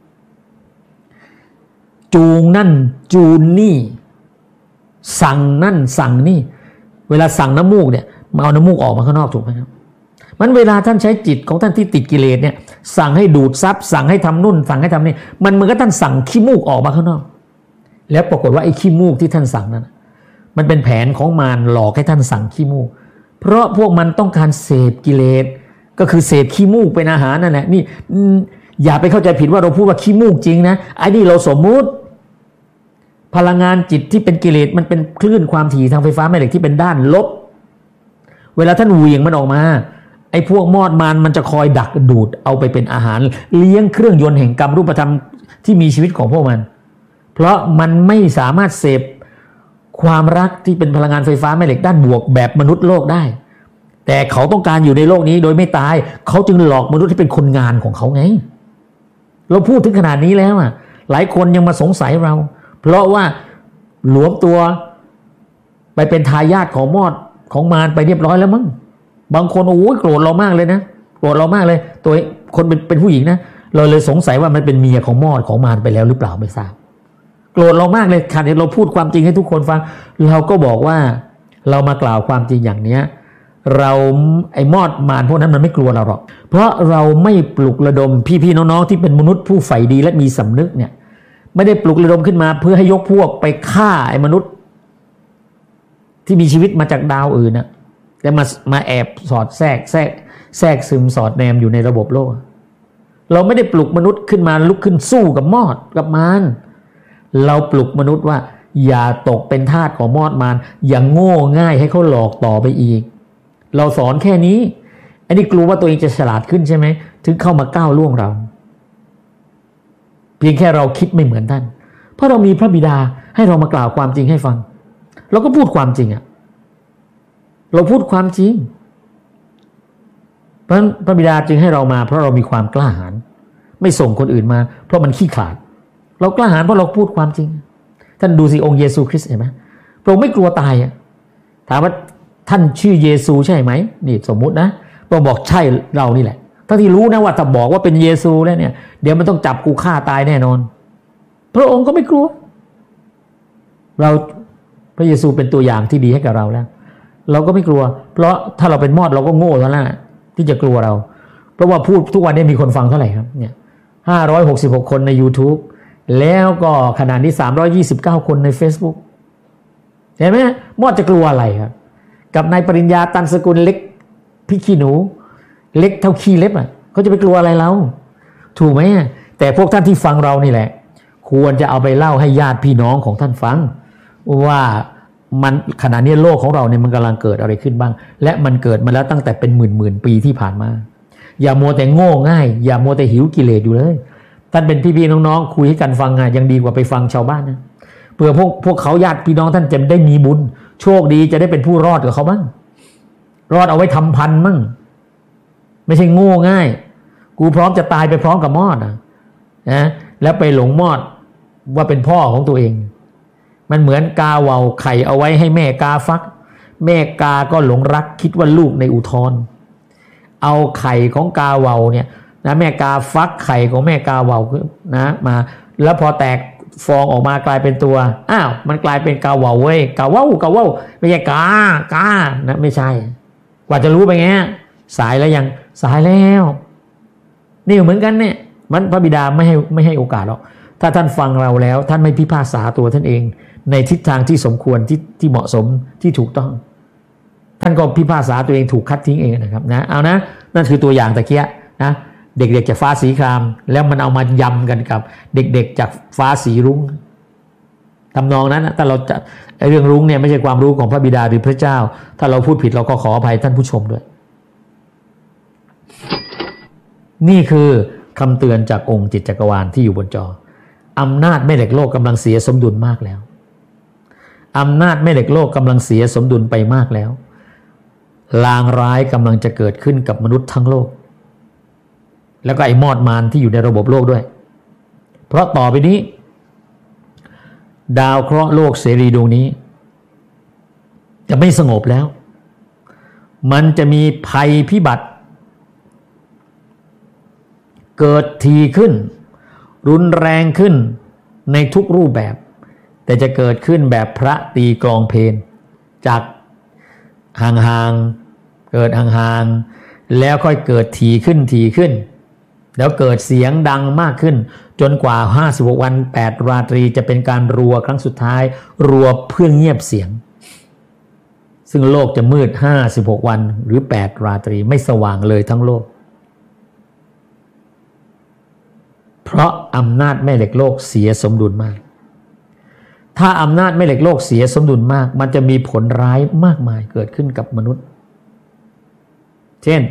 จูงนั่นจูนนี่สั่งนั่นสั่งนี่เวลาสั่งน้ำมูกเนี่ยมาเอาน้ำมูกออกมาข้างนอกถูกไหมครับมันเวลาท่านใช้จิตของท่านที่ติดกิเลสเนี่ยสั่งให้ดูดซับสั่งให้ทำนู่นสั่งให้ทำนี่มันเหมือนกับท่านสั่งขี้มูกออกมาข้างนอกแล้วปรากฏว่าไอ้ขี้มูกที่ท่านสั่งนั้นมันเป็นแผนของมารหลอกให้ท่านสั่งขี้มูกเพราะพวกมันต้องการเสพกิเลสก็คือเสพขี้มูกเป็นอาหารนั่นแหละนี่อย่าไปเข้าใจผิดว่าเราพูดว่าขี้มูกจริงนะไอ้นี่เราสมมุติพลังงานจิตที่เป็นกิเลสมันเป็นคลื่นความถี่ทางไฟฟ้าแม่เหล็กที่เป็นด้านลบเวลาท่านเหวี่ยงมันออกมาไอ้พวกมอดมันจะคอยดักดูดเอาไปเป็นอาหารเลี้ยงเครื่องยนต์แห่งกรรมรูปธรรมที่มีชีวิตของพวกมันเพราะมันไม่สามารถเสพความรักที่เป็นพลังงานไฟฟ้าแม่เหล็กด้านบวกแบบมนุษย์โลกได้แต่เขาต้องการอยู่ในโลกนี้โดยไม่ตายเขาจึงหลอกมนุษย์ให้เป็นคนงานของเขาไงเราพูดถึงขนาดนี้แล้วอ่ะหลายคนยังมาสงสัยเราเพราะว่าหลวมตัวไปเป็นทายาทของมอดของมารไปเรียบร้อยแล้วมั้งบางคนโอ้ยโกรธเรามากเลยนะโกรธเรามากเลยตัวคนเป็นผู้หญิงนะเราเลยสงสัยว่ามันเป็นเมียของมอดของมารไปแล้วหรือเปล่าไม่ทราบโกรธเรามากเลยขณะที่เราพูดความจริงให้ทุกคนฟังเราก็บอกว่าเรามากล่าวความจริงอย่างเนี้ยเราไอ้มอดมารพวกนั้นมันไม่กลัวเราหรอกเพราะเราไม่ปลุกระดมพี่ๆน้องๆที่เป็นมนุษย์ผู้ใฝ่ดีและมีสำนึกเนี่ยไม่ได้ปลุกระดมขึ้นมาเพื่อให้ยกพวกไปฆ่าไอ้มนุษย์ที่มีชีวิตมาจากดาวอื่นนะแต่มาแอบสอดแทรกซึมสอดแนมอยู่ในระบบโลกเราไม่ได้ปลุกมนุษย์ขึ้นมาลุกขึ้นสู้กับมอดกับมารเราปลุกมนุษย์ว่าอย่าตกเป็นทาสของมอดมารอย่างโง่ง่ายให้เขาหลอกต่อไปอีกเราสอนแค่นี้อันนี้กลัวว่าตัวเองจะฉลาดขึ้นใช่ไหมถึงเข้ามาก้าวล่วงเราเพียงแค่เราคิดไม่เหมือนท่านเพราะเรามีพระบิดาให้เรามากล่าวความจริงให้ฟังเราก็พูดความจริงเราพูดความจริงเพราะพระบิดาจึงให้เรามาเพราะเรามีความกล้าหาญไม่ส่งคนอื่นมาเพราะมันขี้ขลาดเรากล้าหาญเพราะเราพูดความจริงท่านดูสิองค์เยซูคริสต์เห็นไหมพระองค์ไม่กลัวตายถามว่าท่านชื่อเยซูใช่ไหมนี่สมมุตินะพระองค์บอกใช่เรานี่แหละทั้งที่รู้นะว่าถ้าบอกว่าเป็นเยซูแล้วเนี่ยเดี๋ยวมันต้องจับกูฆ่าตายแน่นอนพระองค์ก็ไม่กลัวเราพระเยซูเป็นตัวอย่างที่ดีให้กับเราแล้วเราก็ไม่กลัวเพราะถ้าเราเป็นมอดเราก็โง่แล้วนะที่จะกลัวเราเพราะว่าพูดทุกวันนี้มีคนฟังเท่าไหร่ครับเนี่ย566คนใน YouTube แล้วก็ขนาดนี้329คนใน Facebook เห็นไหมมอดจะกลัวอะไรครับกับนายปริญญาตันสกุลเล็กพี่ขี้หนูเล็กเท่าขี้เล็บเขาจะไปกลัวอะไรเราถูกไหมแต่พวกท่านที่ฟังเรานี่แหละควรจะเอาไปเล่าให้ญาติพี่น้องของท่านฟังว่ามันขณะนี้โลกของเราเนี่ยมันกำลังเกิดอะไรขึ้นบ้างและมันเกิดมาแล้วตั้งแต่เป็นหมื่นปีที่ผ่านมาอย่ามัวแต่โง่ง่ายอย่ามัวแต่หิวกิเลสอยู่เลยท่านเป็นพี่ๆน้องๆคุยให้กันฟังยังดีกว่าไปฟังชาวบ้านนะเพื่อพวกเขาญาติพี่น้องท่านจะได้มีบุญโชคดีจะได้เป็นผู้รอดกับเขาบ้างรอดเอาไว้ทำพันมั่งไม่ใช่โง่ง่ายกูพร้อมจะตายไปพร้อมกับมอดนะแล้วไปหลงมอดว่าเป็นพ่อของตัวเองมันเหมือนกาเวาไข่เอาไว้ให้แม่กาฟักแม่กาก็หลงรักคิดว่าลูกในอุทธรเอาไข่ของกาเวาเนี่ยนะแม่กาฟักไข่ของแม่กาเวานะมาแล้วพอแตกฟองออกมากลายเป็นตัวอ้าวมันกลายเป็นกาเวาเว้ยกาเวาไม่ใช่กานะไม่ใช่กว่าจะรู้ไปไงสายแล้วยังสายแล้วนี่เหมือนกันเนี่ยมันพระบิดาไม่ให้โอกาสหรอกถ้าท่านฟังเราแล้วท่านไม่พิพากษาตัวท่านเองในทิศทางที่สมควรที่เหมาะสมที่ถูกต้องท่านก็พิพากษาตัวเองถูกคัดทิ้งเองนะครับนะเอานะนั่นคือตัวอย่างตะเกียนะเด็กๆจากฟ้าสีครามแล้วมันเอามายำกันกับเด็กๆจากฟ้าสีรุ้งทำนองนั้นนะถ้าเราจะเรื่องรุ้งเนี่ยไม่ใช่ความรู้ของพระบิดาหรือพระเจ้าถ้าเราพูดผิดเราก็ขออภัยท่านผู้ชมด้วยนี่คือคำเตือนจากองค์จิตจักรวาลที่อยู่บนจออำนาจแม่เหล็กโลกกำลังเสียสมดุลมากแล้วอำนาจแม่เหล็กโลกกำลังเสียสมดุลไปมากแล้วลางร้ายกำลังจะเกิดขึ้นกับมนุษย์ทั้งโลกแล้วก็ไอ้มอดมารที่อยู่ในระบบโลกด้วยเพราะต่อไปนี้ดาวเคราะห์โลกเสรีดวงนี้จะไม่สงบแล้วมันจะมีภัยพิบัติเกิดทีขึ้นรุนแรงขึ้นในทุกรูปแบบแต่จะเกิดขึ้นแบบพระตีกลองเพลงจากห่างๆเกิดห่างๆแล้วค่อยเกิดทีขึ้นแล้วเกิดเสียงดังมากขึ้นจนกว่า56วัน8ราตรีจะเป็นการรัวครั้งสุดท้ายรัวเพื่อเงียบเสียงซึ่งโลกจะมืด56วันหรือ8ราตรีไม่สว่างเลยทั้งโลกเพราะอำนาจแม่เหล็กโลกเสียสมดุลมากถ้าอำนาจแม่เหล็กโลกเสียสมดุลมากมันจะมีผลร้ายมากมายเกิดขึ้นกับมนุษย์เช่น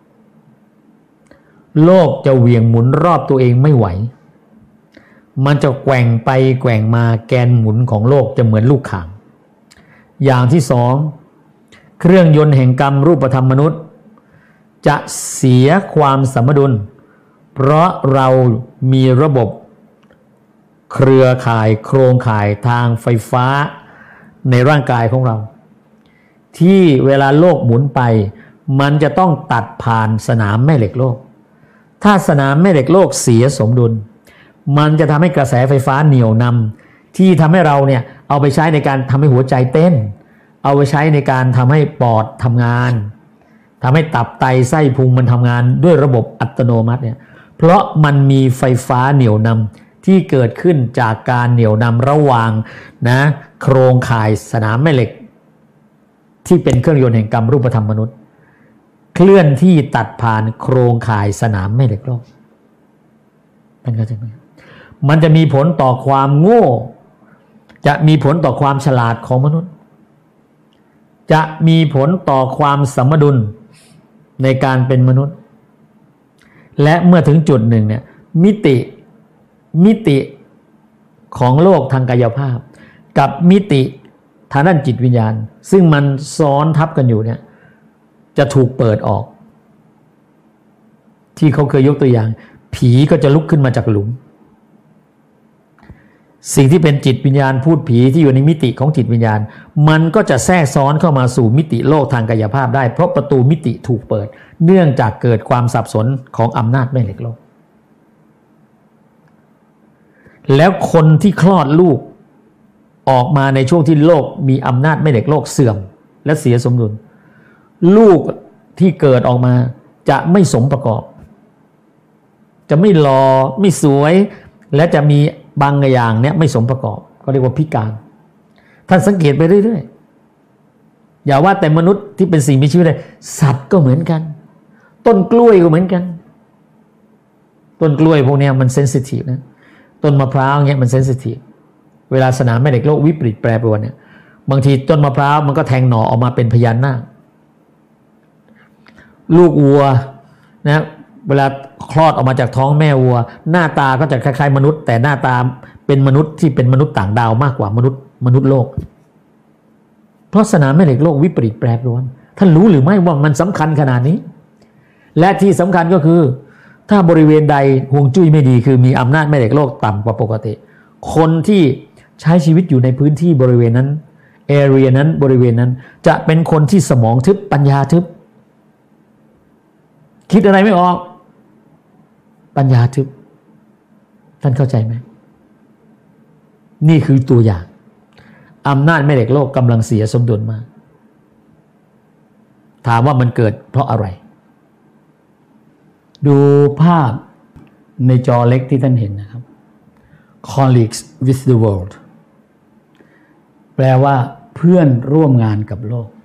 โลกจะเหวี่ยงหมุนรอบตัวเองไม่ไหวมันจะแกว่งไปแกว่งมาแกนหมุนของโลกจะเหมือนลูกข่างอย่างที่สองเครื่องยนต์แห่งกรรมรูปธรรมมนุษย์จะเสียความสมดุลเพราะเรามีระบบเครือข่ายโครงข่ายทางไฟฟ้าในร่างกายของเราที่เวลาโลกหมุนไปมันจะต้องตัดผ่านสนามแม่เหล็กโลกถ้าสนามแม่เหล็กโลกเสียสมดุลมันจะทำให้กระแสไฟฟ้าเหนี่ยวนำที่ทำให้เราเนี่ยเอาไปใช้ในการทำให้หัวใจเต้นเอาไปใช้ในการทำให้ปอดทำงานทำให้ตับไตไส้พุงมันทำงานด้วยระบบอัตโนมัติเนี่ยเพราะมันมีไฟฟ้าเหนี่ยวนำที่เกิดขึ้นจากการเหนี่ยวนำระหว่างนะโครงข่ายสนามแม่เหล็กที่เป็นเครื่องยนต์แห่งกรรมรูปธรรมมนุษย์เคลื่อนที่ตัดผ่านโครงข่ายสนามแม่เหล็กโลกท่านเข้าใจไหมมันจะมีผลต่อความโง่จะมีผลต่อความฉลาดของมนุษย์จะมีผลต่อความสมดุลในการเป็นมนุษย์และเมื่อถึงจุดหนึ่งเนี่ยมิติของโลกทางกายภาพกับมิติทางด้านจิตวิญญาณซึ่งมันซ้อนทับกันอยู่เนี่ยจะถูกเปิดออกที่เขาเคยยกตัวอย่างผีก็จะลุกขึ้นมาจากหลุมสิ่งที่เป็นจิตวิญญาณพูดผีที่อยู่ในมิติของจิตวิญญาณมันก็จะแทรกซ้อนเข้ามาสู่มิติโลกทางกายภาพได้เพราะประตูมิติถูกเปิดเนื่องจากเกิดความสับสนของอำนาจแม่เหล็กโลกแล้วคนที่คลอดลูกออกมาในช่วงที่โลกมีอำนาจแม่เหล็กโลกเสื่อมและเสียสมดุลลูกที่เกิดออกมาจะไม่สมประกอบจะไม่หล่อไม่สวยและจะมีบางอย่างเนี่ยไม่สมประกอบก็เรียกว่าพิการท่านสังเกตไปเรื่อยๆอย่าว่าแต่มนุษย์ที่เป็นสิ่งมีชีวิตเลยสัตว์ก็เหมือนกันต้นกล้วยก็เหมือนกันต้นกล้วยพวกนี้มันเซนซิทีฟนะต้นมะพร้าวเนี่ยมันเซนซิทีฟเวลาสนามแม่เหล็กโลกวิปริตแปรปรวนเนี่ยบางทีต้นมะพร้าวมันก็แทงหน่อออกมาเป็นพญานาคลูกวัวนะเวลาคลอดออกมาจากท้องแม่วัวหน้าตาก็จะคล้ายๆมนุษย์แต่หน้าตาเป็นมนุษย์ที่เป็นมนุษย์ต่างดาวมากกว่ามนุษย์โลกเพราะสนามแม่เหล็กโลกวิปริตแปรปรวนท่านรู้หรือไม่ว่ามันสำคัญขนาดนี้และที่สำคัญก็คือถ้าบริเวณใดฮวงจุ้ยไม่ดีคือมีอำนาจแม่เหล็กโลกต่ำกว่าปกติคนที่ใช้ชีวิตอยู่ในพื้นที่บริเวณนั้นแอเรียนั้นบริเวณนั้นจะเป็นคนที่สมองทึบปัญญาทึบคิดอะไรไม่ออกปัญญาทึบท่านเข้าใจไหมนี่คือตัวอย่างอำนาจแม่เหล็กโลกกำลังเสียสมดุลมากถามว่ามันเกิดเพราะอะไรดูภาพในจอเล็กที่ท่านเห็นนะครับ Colleagues with the World แปลว่าเพื่อนร่วมงานกับโลก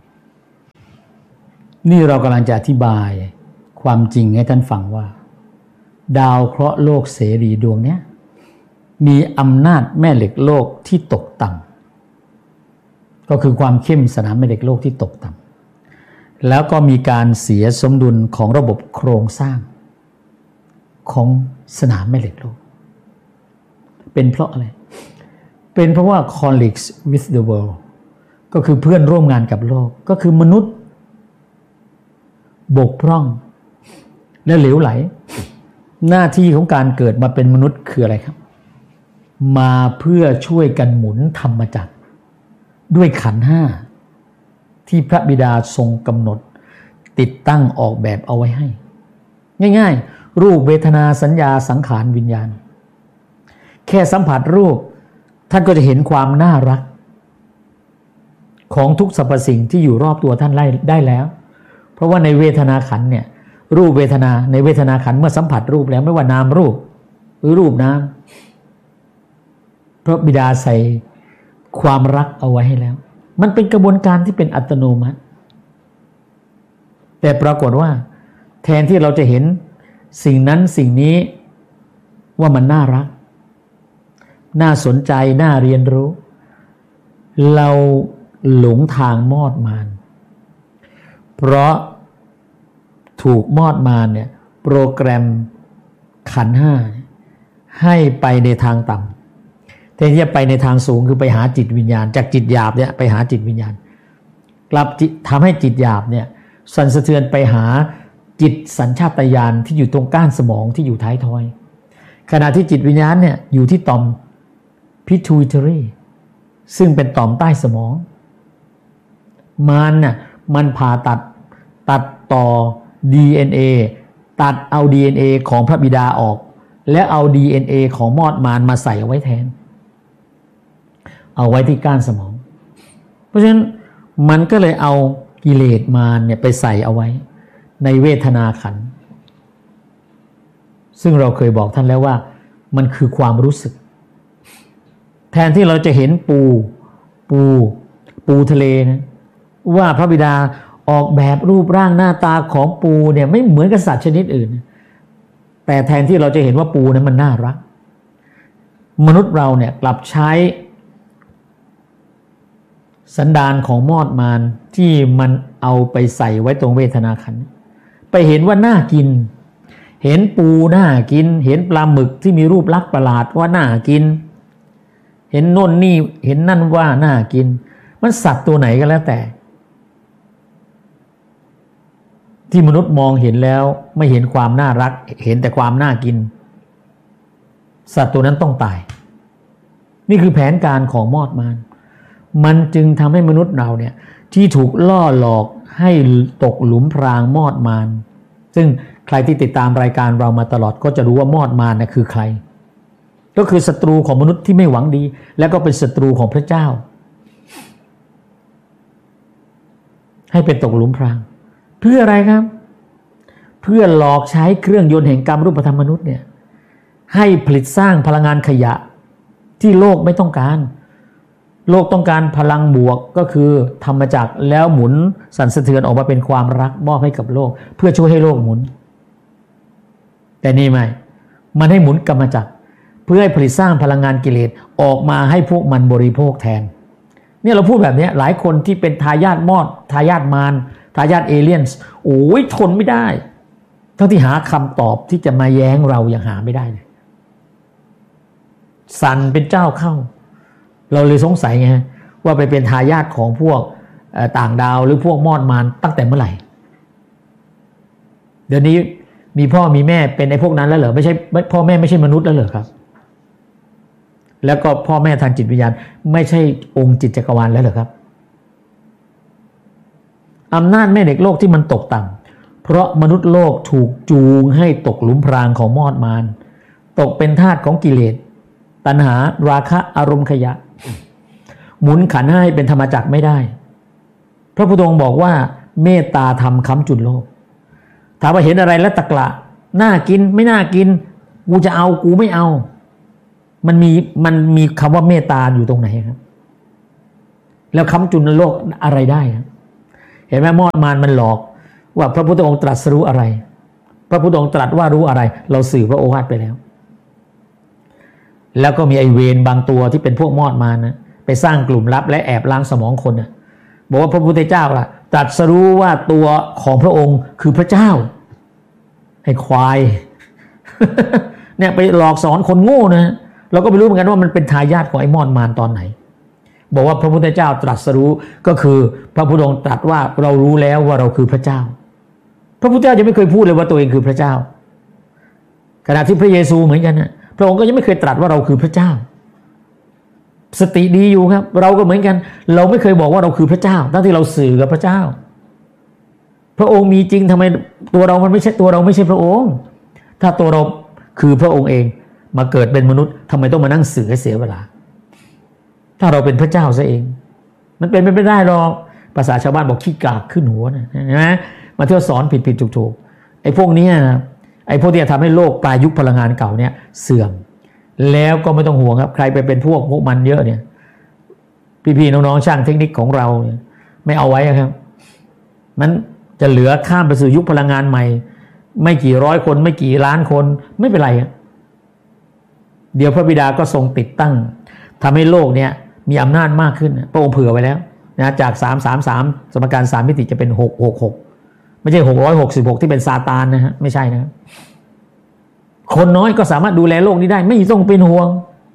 นี่เรากำลังจะอธิบายความจริงให้ท่านฟังว่าดาวเคราะห์โลกเสรีดวงนี้มีอำนาจแม่เหล็กโลกที่ตกต่ำก็คือความเข้มสนามแม่เหล็กโลกที่ตกต่ำแล้วก็มีการเสียสมดุลของระบบโครงสร้างของสนามแม่เหล็กโลกเป็นเพราะอะไรเป็นเพราะว่า colleagues with the world ก็คือเพื่อนร่วมงานกับโลกก็คือมนุษย์บกพร่องและเหลวไหลหน้าที่ของการเกิดมาเป็นมนุษย์คืออะไรครับมาเพื่อช่วยกันหมุนธรรมจักรด้วยขันธ์ห้าที่พระบิดาทรงกำหนดติดตั้งออกแบบเอาไว้ให้ง่ายๆรูปเวทนาสัญญาสังขารวิญญาณแค่สัมผัสรูปท่านก็จะเห็นความน่ารักของทุกสรรพสิ่งที่อยู่รอบตัวท่านได้แล้วเพราะว่าในเวทนาขันธ์เนี่ยรูปเวทนาในเวทนาขันธ์เมื่อสัมผัสรูปแล้วไม่ว่านามรูปหรือรูปนามพระบิดาใส่ความรักเอาไว้ให้แล้วมันเป็นกระบวนการที่เป็นอัตโนมัติแต่ปรากฏว่าแทนที่เราจะเห็นสิ่งนั้นสิ่งนี้ว่ามันน่ารักน่าสนใจน่าเรียนรู้เราหลงทางมอดมานเพราะถูกมอดมานเนี่ยโปรแกรมขันธ์ห้าให้ไปในทางต่ำแทนที่จะไปในทางสูงคือไปหาจิตวิญญาณจากจิตหยาบเนี่ยไปหาจิตวิญญาณกลับทำให้จิตหยาบเนี่ยสั่นสะเทือนไปหาจิตสัญชาตญาณที่อยู่ตรงก้านสมองที่อยู่ท้ายทอยขณะที่จิตวิญญาณเนี่ยอยู่ที่ต่อม pituitary ซึ่งเป็นต่อมใต้สมองมันผ่าตัดต่อ DNA ตัดเอา DNA ของพระบิดาออกและเอา DNA ของมอดมารมาใส่เอาไว้แทนเอาไว้ที่ก้านสมองเพราะฉะนั้นมันก็เลยเอากิเลสมารเนี่ยไปใส่เอาไว้ในเวทนาขันธ์ซึ่งเราเคยบอกท่านแล้วว่ามันคือความรู้สึกแทนที่เราจะเห็นปูทะเลนะว่าพระบิดาออกแบบรูปร่างหน้าตาของปูเนี่ยไม่เหมือนกับสัตว์ชนิดอื่นแต่แทนที่เราจะเห็นว่าปูนั้นมันน่ารักมนุษย์เราเนี่ยกลับใช้สันดานของมอดมารที่มันเอาไปใส่ไว้ตรงเวทนาขันธ์ไปเห็นว่าน่ากินเห็นปูน่ากินเห็นปลาหมึกที่มีรูปลักษณ์ประหลาดว่าน่ากินเห็นโน่นนี่เห็นนั่นว่าน่ากินมันสัตว์ตัวไหนก็แล้วแต่ที่มนุษย์มองเห็นแล้วไม่เห็นความน่ารักเห็นแต่ความน่ากินสัตว์ตัวนั้นต้องตายนี่คือแผนการของมอดมารมันจึงทำให้มนุษย์เราเนี่ยที่ถูกล่อหลอกให้ตกหลุมพรางมอดมารซึ่งใครที่ติดตามรายการเรามาตลอดก็จะรู้ว่ามอดมารน่ะคือใครก็คือศัตรูของมนุษย์ที่ไม่หวังดีและก็เป็นศัตรูของพระเจ้าให้เป็นตกหลุมพรางเพื่ออะไรครับเพื่อหลอกใช้เครื่องยนต์แห่งกรรมรูปธรรมมนุษย์เนี่ยให้ผลิตสร้างพลังงานขยะที่โลกไม่ต้องการโลกต้องการพลังบวกก็คือธรรมจักรแล้วหมุนสั่นสะเทือนออกมาเป็นความรักมอบให้กับโลกเพื่อช่วยให้โลกหมุนแต่นี่ไม่มันให้หมุนกรรมจักรเพื่อให้ผลิตสร้างพลังงานกิเลสออกมาให้พวกมันบริโภคแทนเนี่ยเราพูดแบบนี้หลายคนที่เป็นทายาทมอดทายาทมารทายาทเอเลี่ยนส์โอ้ยทนไม่ได้ทั้งที่หาคำตอบที่จะมาแย้งเรายังหาไม่ได้เลยสั่นเป็นเจ้าเข้าเราเลยสงสัยไงว่าไปเป็นทายาทของพวกต่างดาวหรือพวกมอดมารตั้งแต่เมื่อไหร่เดี๋ยวนี้มีพ่อมีแม่เป็นไอ้พวกนั้นแล้วเหรอไม่ใช่พ่อแม่ไม่ใช่มนุษย์แล้วเหรอครับแล้วก็พ่อแม่ทางจิตวิญญาณไม่ใช่องค์จิตจักรวาลแล้วเหรอครับอำนาจแม่เหล็กโลกที่มันตกต่ำเพราะมนุษย์โลกถูกจูงให้ตกหลุมพรางของมอดมารตกเป็นทาสของกิเลสตัณหาราคะอารมณ์ขยะหมุนขันธ์ให้เป็นธรรมจักรไม่ได้พระพุทธองค์บอกว่าเมตตาธรรมค้ำจุนโลกถามว่าเห็นอะไรแล้วตะกละน่ากินไม่น่ากินกูจะเอากูไม่เอามันมีคำว่าเมตตาอยู่ตรงไหนครับแล้วค้ำจุนโลกอะไรได้เห็นไหมมอดมารมันหลอกว่าพระพุทธองค์ตรัสรู้อะไรพระพุทธองค์ตรัสว่ารู้อะไรเราสื่อพระโอวาทไปแล้วก็มีไอเวรบางตัวที่เป็นพวกมอดมารนะไปสร้างกลุ่มลับและแอบล้างสมองคนนะบอกว่าพระพุทธเจ้าตรัสรู้ว่าตัวของพระองค์คือพระเจ้าไอ้ควาย เนี่ยไปหลอกสอนคนโง่นะเราก็ไม่รู้เหมือนกันว่ามันเป็นทายาทของไอ้มอดมารตอนไหนบอกว่าพระพุทธเจ้าตรัสรู้ก็คือพระพุทธองค์ตรัสว่าเรารู้แล้วว่าเราคือพระเจ้าพระพุทธเจ้ายังไม่เคยพูดเลยว่าตัวเองคือพระเจ้าขณะที่พระเยซูเหมือนกันนะพระองค์ก็ยังไม่เคยตรัสว่าเราคือพระเจ้าสติดีอยู่ครับเราก็เหมือนกันเราไม่เคยบอกว่าเราคือพระเจ้าทั้งที่เราสื่อกับพระเจ้าพระองค์มีจริงทำไมตัวเรามันไม่ใช่ตัวเราไม่ใช่พระองค์ถ้าตัวเราคือพระองค์เองมาเกิดเป็นมนุษย์ทำไมต้องมานั่งสื่อให้เสียเวลาถ้าเราเป็นพระเจ้าซะเองมันเป็นไปไม่ได้หรอกภาษาชาวบ้านบอกขี้กากขึ้นหัวนะเห็นไหมมาเที่ยวสอนผิดถูกไอ้พวกนี้นะไอ้พวกที่จะทำให้โลกปลายยุคพลังงานเก่าเนี่ยเสื่อมแล้วก็ไม่ต้องห่วงครับใครไปเป็นพวกมันเยอะเนี่ยพี่ๆน้องๆช่างเทคนิคของเราเนี่ยไม่เอาไว้ครับมันจะเหลือข้ามไปสู่ยุคพลังงานใหม่ไม่กี่ร้อยคนไม่กี่ล้านคนไม่เป็นไรเดี๋ยวพระบิดาก็ทรงติดตั้งทำให้โลกเนี่ยมีอำนาจมากขึ้นพระองค์เผื่อไว้แล้วนะจาก333สมการ3มิติจะเป็น666ไม่ใช่666ที่เป็นซาตานนะฮะไม่ใช่นะคนน้อยก็สามารถดูแลโลกนี้ได้ไม่ต้องเป็นห่วง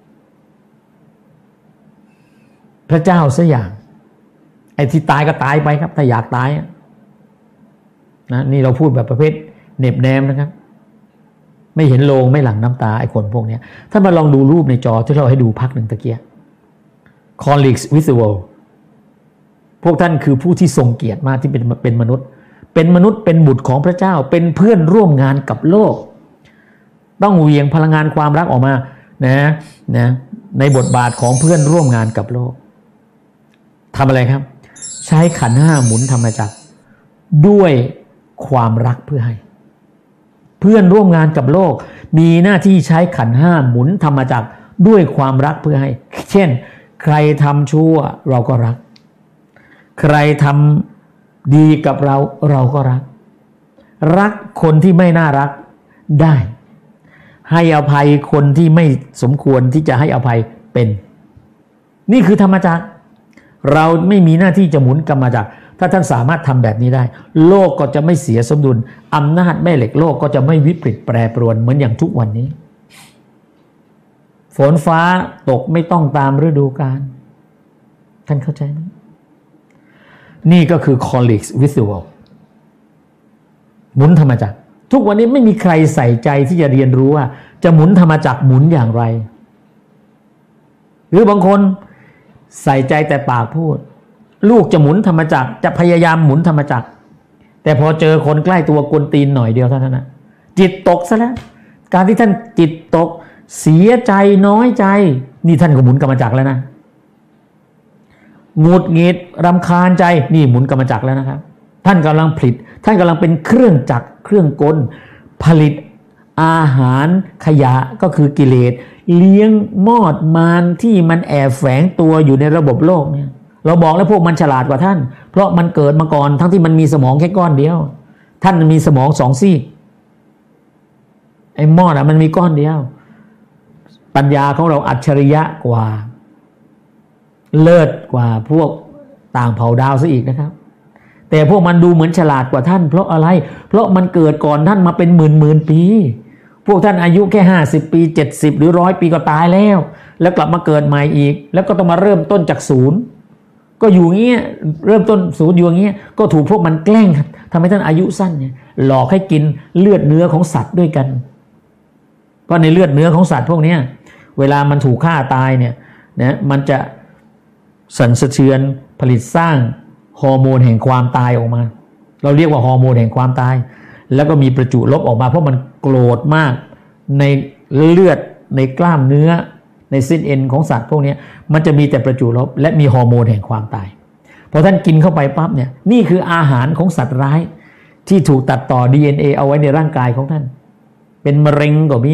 พระเจ้าซะอย่างไอ้ที่ตายก็ตายไปครับถ้าอยากตายนะนี่เราพูดแบบประเภทเน็บแนมนะครับไม่เห็นโลงไม่หลั่งน้ำตาไอ้คนพวกนี้ถ้ามาลองดูรูปในจอที่เราให้ดูพักหนึ่งตะเกีย colleagues with the world พวกท่านคือผู้ที่ทรงเกียรติมากที่เป็นมนุษย์เป็นบุตรของพระเจ้าเป็นเพื่อนร่วมงานกับโลกต้องเหวี่ยงพลังงานความรักออกมานะในบทบาทของเพื่อนร่วมงานกับโลกทำอะไรครับใช้ขันธ์ห้าหมุนธรรมจักรด้วยความรักเพื่อให้เพื่อนร่วมงานกับโลกมีหน้าที่ใช้ขันธ์ห้าหมุนธรรมจักรด้วยความรักเพื่อให้เช่นใครทำชั่วเราก็รักใครทำดีกับเราก็รักคนที่ไม่น่ารักได้ให้อภัยคนที่ไม่สมควรที่จะให้อภัยเป็นนี่คือธรรมจักรเราไม่มีหน้าที่จะหมุนกรรมจักรถ้าท่านสามารถทำแบบนี้ได้โลกก็จะไม่เสียสมดุลอำนาจแม่เหล็กโลกก็จะไม่วิปริตแปรปรวนเหมือนอย่างทุกวันนี้ฝนฟ้าตกไม่ต้องตามฤดูกาลท่านเข้าใจไหมนี่ก็คือ colleagues with the world หมุนธรรมจักรทุกวันนี้ไม่มีใครใส่ใจที่จะเรียนรู้ว่าจะหมุนธรรมจักรหมุนอย่างไรหรือบางคนใส่ใจแต่ปากพูดลูกจะหมุนธรรมจักรจะพยายามหมุนธรรมจักรแต่พอเจอคนใกล้ตัวกวนตีนหน่อยเดียวเท่านั้นนะจิตตกซะแล้วการที่ท่านจิตตกเสียใจน้อยใจนี่ท่านก็หมุนกรรมจักรแล้วนะหงุดหงิดรำคาญใจนี่หมุนกรรมจักรแล้วนะครับท่านกำลังผลิตท่านกำลังเป็นเครื่องจักรเครื่องกลผลิตอาหารขยะก็คือกิเลสเลี้ยงมอดมารที่มันแอบแฝงตัวอยู่ในระบบโลกเนี่ยเราบอกแล้วพวกมันฉลาดกว่าท่านเพราะมันเกิดมาก่อนทั้งที่มันมีสมองแค่ก้อนเดียวท่านมีสมอง2 ซี่ไอ้มอดมันมีก้อนเดียวปัญญาของเราอัจฉริยะกว่าเลิศกว่าพวกต่างเผ่าดาวซะอีกนะครับแต่พวกมันดูเหมือนฉลาดกว่าท่านเพราะอะไรเพราะมันเกิดก่อนท่านมาเป็นหมื่นปีพวกท่านอายุแค่50 ปี70หรือ100 ปีก็ตายแล้วกลับมาเกิดใหม่อีกแล้วก็ต้องมาเริ่มต้นจากศูนย์ก็อยู่เงี้ยเริ่มต้นศูนย์อยู่เงี้ยก็ถูกพวกมันแกล้งทำให้ท่านอายุสั้นเนี่ยหลอกให้กินเลือดเนื้อของสัตว์ด้วยกันเพราะในเลือดเนื้อของสัตว์พวกนี้เวลามันถูกฆ่าตายเนี่ยนะมันจะสั่นสะเทือนผลิตสร้างฮอร์โมนแห่งความตายออกมาเราเรียกว่าฮอร์โมนแห่งความตายแล้วก็มีประจุลบออกมาเพราะมันโกรธมากในเลือดในกล้ามเนื้อในเส้นเอ็นของสัตว์พวกนี้มันจะมีแต่ประจุลบและมีฮอร์โมนแห่งความตายพอท่านกินเข้าไปปั๊บเนี่ยนี่คืออาหารของสัตว์ร้ายที่ถูกตัดต่อ DNA เอาไว้ในร่างกายของท่านเป็นมะเร็งก็มี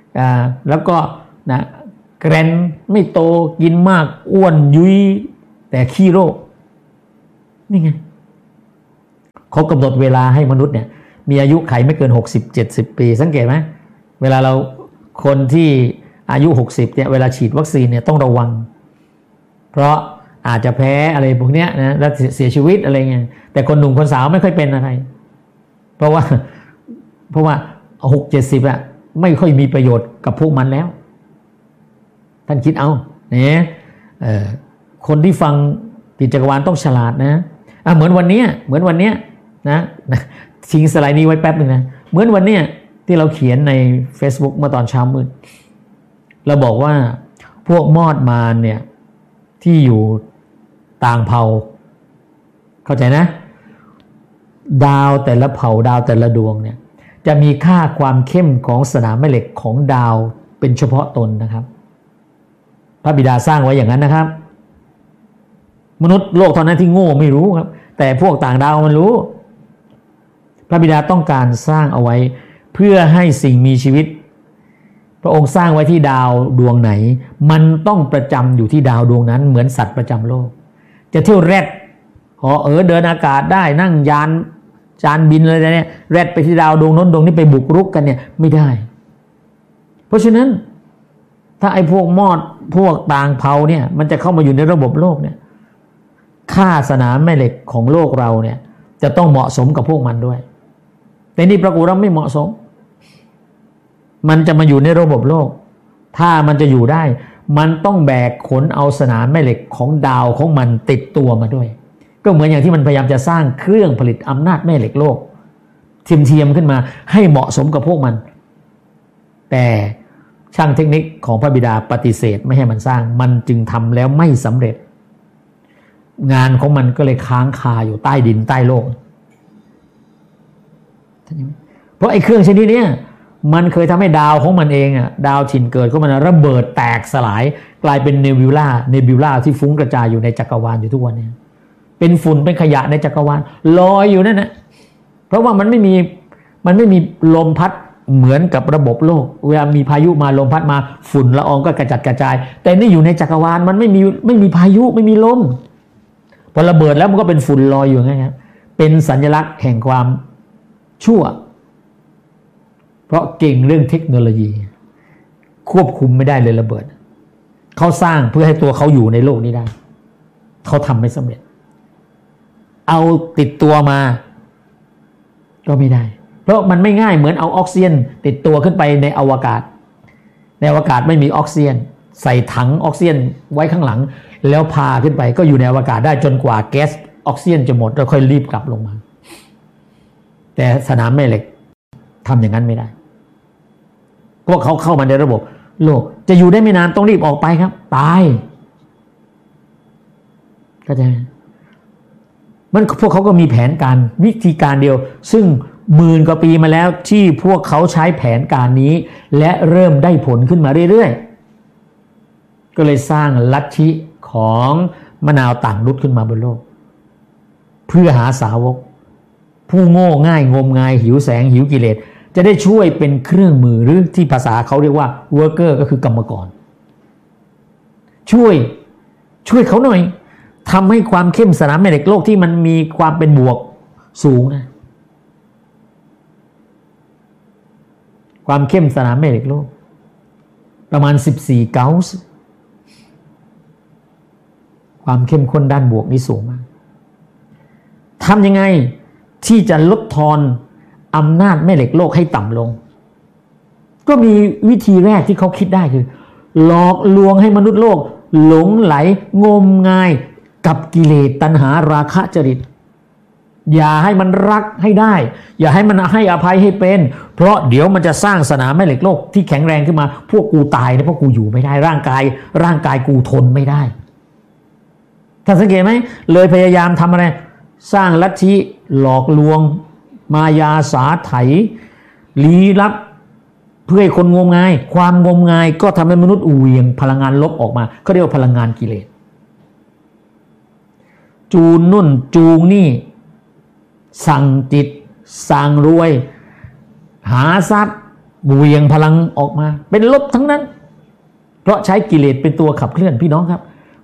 แล้วก็นะแกรนไม่โตกินมากอ้วนยุยแต่ขี้โรคนี่ไงเขากำหนดเวลาให้มนุษย์เนี่ยมีอายุไขไม่เกิน60-70 ปีสังเกตไหมเวลาเราคนที่อายุ60เนี่ยเวลาฉีดวัคซีนเนี่ยต้องระวังเพราะอาจจะแพ้อะไรพวกเนี้ยนะแล้วเสียชีวิตอะไรเงี้ยแต่คนหนุ่มคนสาวไม่ค่อยเป็นอะไรเพราะว่า60-70อะไม่ค่อยมีประโยชน์กับพวกมันแล้วท่านคิดเอาเนี่ยคนที่ฟังปิดจักรวาลต้องฉลาดนะเหมือนวันนี้นะทิ้งสไลด์นี้ไว้แป๊บนึงนะเหมือนวันนี้ที่เราเขียนใน Facebook เมื่อตอนเช้ามืดเราบอกว่าพวกมอดมารเนี่ยที่อยู่ต่างเผ่าเข้าใจนะดาวแต่ละเผ่าดาวแต่ละดวงเนี่ยจะมีค่าความเข้มของสนามแม่เหล็กของดาวเป็นเฉพาะตนนะครับพระบิดาสร้างไว้อย่างนั้นนะครับมนุษย์โลกเท่านั้นที่โง่ไม่รู้ครับแต่พวกต่างดาวมันรู้พระบิดาต้องการสร้างเอาไว้เพื่อให้สิ่งมีชีวิตพระองค์สร้างไว้ที่ดาวดวงไหนมันต้องประจำอยู่ที่ดาวดวงนั้นเหมือนสัตว์ประจำโลกจะเที่ยวแรดเดินอากาศได้นั่งยานบินอะไรเนี่ยแรดไปที่ดาวดวงนั้นดวงนี้ไปบุกรุกกันเนี่ยไม่ได้เพราะฉะนั้นถ้าไอ้พวกมอดพวกต่างเผ่าเนี่ยมันจะเข้ามาอยู่ในระบบโลกเนี่ยค่าสนามแม่เหล็กของโลกเราเนี่ยจะต้องเหมาะสมกับพวกมันด้วยแต่นี่ปรากฏว่าไม่เหมาะสมมันจะมาอยู่ในระบบโลกถ้ามันจะอยู่ได้มันต้องแบกขนเอาสนามแม่เหล็กของดาวของมันติดตัวมาด้วยก็เหมือนอย่างที่มันพยายามจะสร้างเครื่องผลิตอำนาจแม่เหล็กโลกเทียมขึ้นมาให้เหมาะสมกับพวกมันแต่ช่างเทคนิคของพระบิดาปฏิเสธไม่ให้มันสร้างมันจึงทำแล้วไม่สำเร็จงานของมันก็เลยค้างคาอยู่ใต้ดินใต้โลกเพราะไอ้เครื่องชนิดนี้มันเคยทำให้ดาวของมันเองดาวถิ่นเกิดของมันระเบิดแตกสลายกลายเป็นเนบิวล่าที่ฟุ้งกระจายอยู่ในจักรวาลอยู่ทุกวันนี้เป็นฝุ่นเป็นขยะในจักรวาลลอยอยู่นั่นนะเพราะว่ามันไม่มีลมพัดเหมือนกับระบบโลกเวลามีพายุมาลมพัดมาฝุ่นละอองก็กระจัดกระจายแต่นี่อยู่ในจักรวาลมันไม่มีพายุไม่มีลมพอระเบิดแล้วมันก็เป็นฝุ่นลอยอยู่ไงครับเป็นสัญลักษณ์แห่งความชั่วเพราะเก่งเรื่องเทคโนโลยีควบคุมไม่ได้เลยระเบิดเขาสร้างเพื่อให้ตัวเขาอยู่ในโลกนี้ได้เขาทำไม่สำเร็จเอาติดตัวมาก็ไม่ได้เพราะมันไม่ง่ายเหมือนเอาออกซิเจนติดตัวขึ้นไปในอวกาศไม่มีออกซิเจนใส่ถังออกซิเจนไว้ข้างหลังแล้วพาขึ้นไปก็อยู่ในอวกาศได้จนกว่าแก๊สออกซิเจนจะหมดแล้วค่อยรีบกลับลงมาแต่สนามแม่เหล็กทำอย่างนั้นไม่ได้พวกเขาเข้ามาในระบบโลกจะอยู่ได้ไม่นานต้องรีบออกไปครับตายเข้าใจมันพวกเขาก็มีแผนการวิธีการเดียวซึ่ง10,000 กว่าปีมาแล้วที่พวกเขาใช้แผนการนี้และเริ่มได้ผลขึ้นมาเรื่อยๆก็เลยสร้างลัทธิของมะนาวต่างรุดขึ้นมาบนโลกเพื่อหาสาวกผู้โง่ง่ายงมงายหิวแสงหิวกิเลสจะได้ช่วยเป็นเครื่องมือหรือที่ภาษาเขาเรียกว่า worker ก็คือกรรมกรช่วยเขาหน่อยทำให้ความเข้มสนามแม่เหล็กโลกที่มันมีความเป็นบวกสูงนะความเข้มสนามแม่เหล็กโลกประมาณ14 เกาส์ความเข้มข้นด้านบวกนี่สูงมากทำยังไงที่จะลดทอนอำนาจแม่เหล็กโลกให้ต่ำลงก็มีวิธีแรกที่เขาคิดได้คือหลอกลวงให้มนุษย์โลกหลงไหลงมงายกับกิเลสตัณหาราคะจริตอย่าให้มันรักให้ได้อย่าให้มันให้อภัยให้เป็นเพราะเดี๋ยวมันจะสร้างสนามแม่เหล็กโลกที่แข็งแรงขึ้นมาพวกกูตายนะเพราะกูอยู่ไม่ได้ร่างกายกูทนไม่ได้ท่านสังเกตไหมเลยพยายามทำอะไรสร้างลัทธิหลอกลวงมายาสาไถลี้ลับเพื่อให้คนงมงายความงมงายก็ทำให้มนุษย์เหวี่ยงพลังงานลบออกมาเขาเรียกว่าพลังงานกิเลสจูนนุ่นจูงนี่สั่งจิตสั่งรวยหาทรัพย์เหวี่ยงพลังออกมาเป็นลบทั้งนั้นเพราะใช้กิเลสเป็นตัวขับเคลื่อนพี่น้องครับ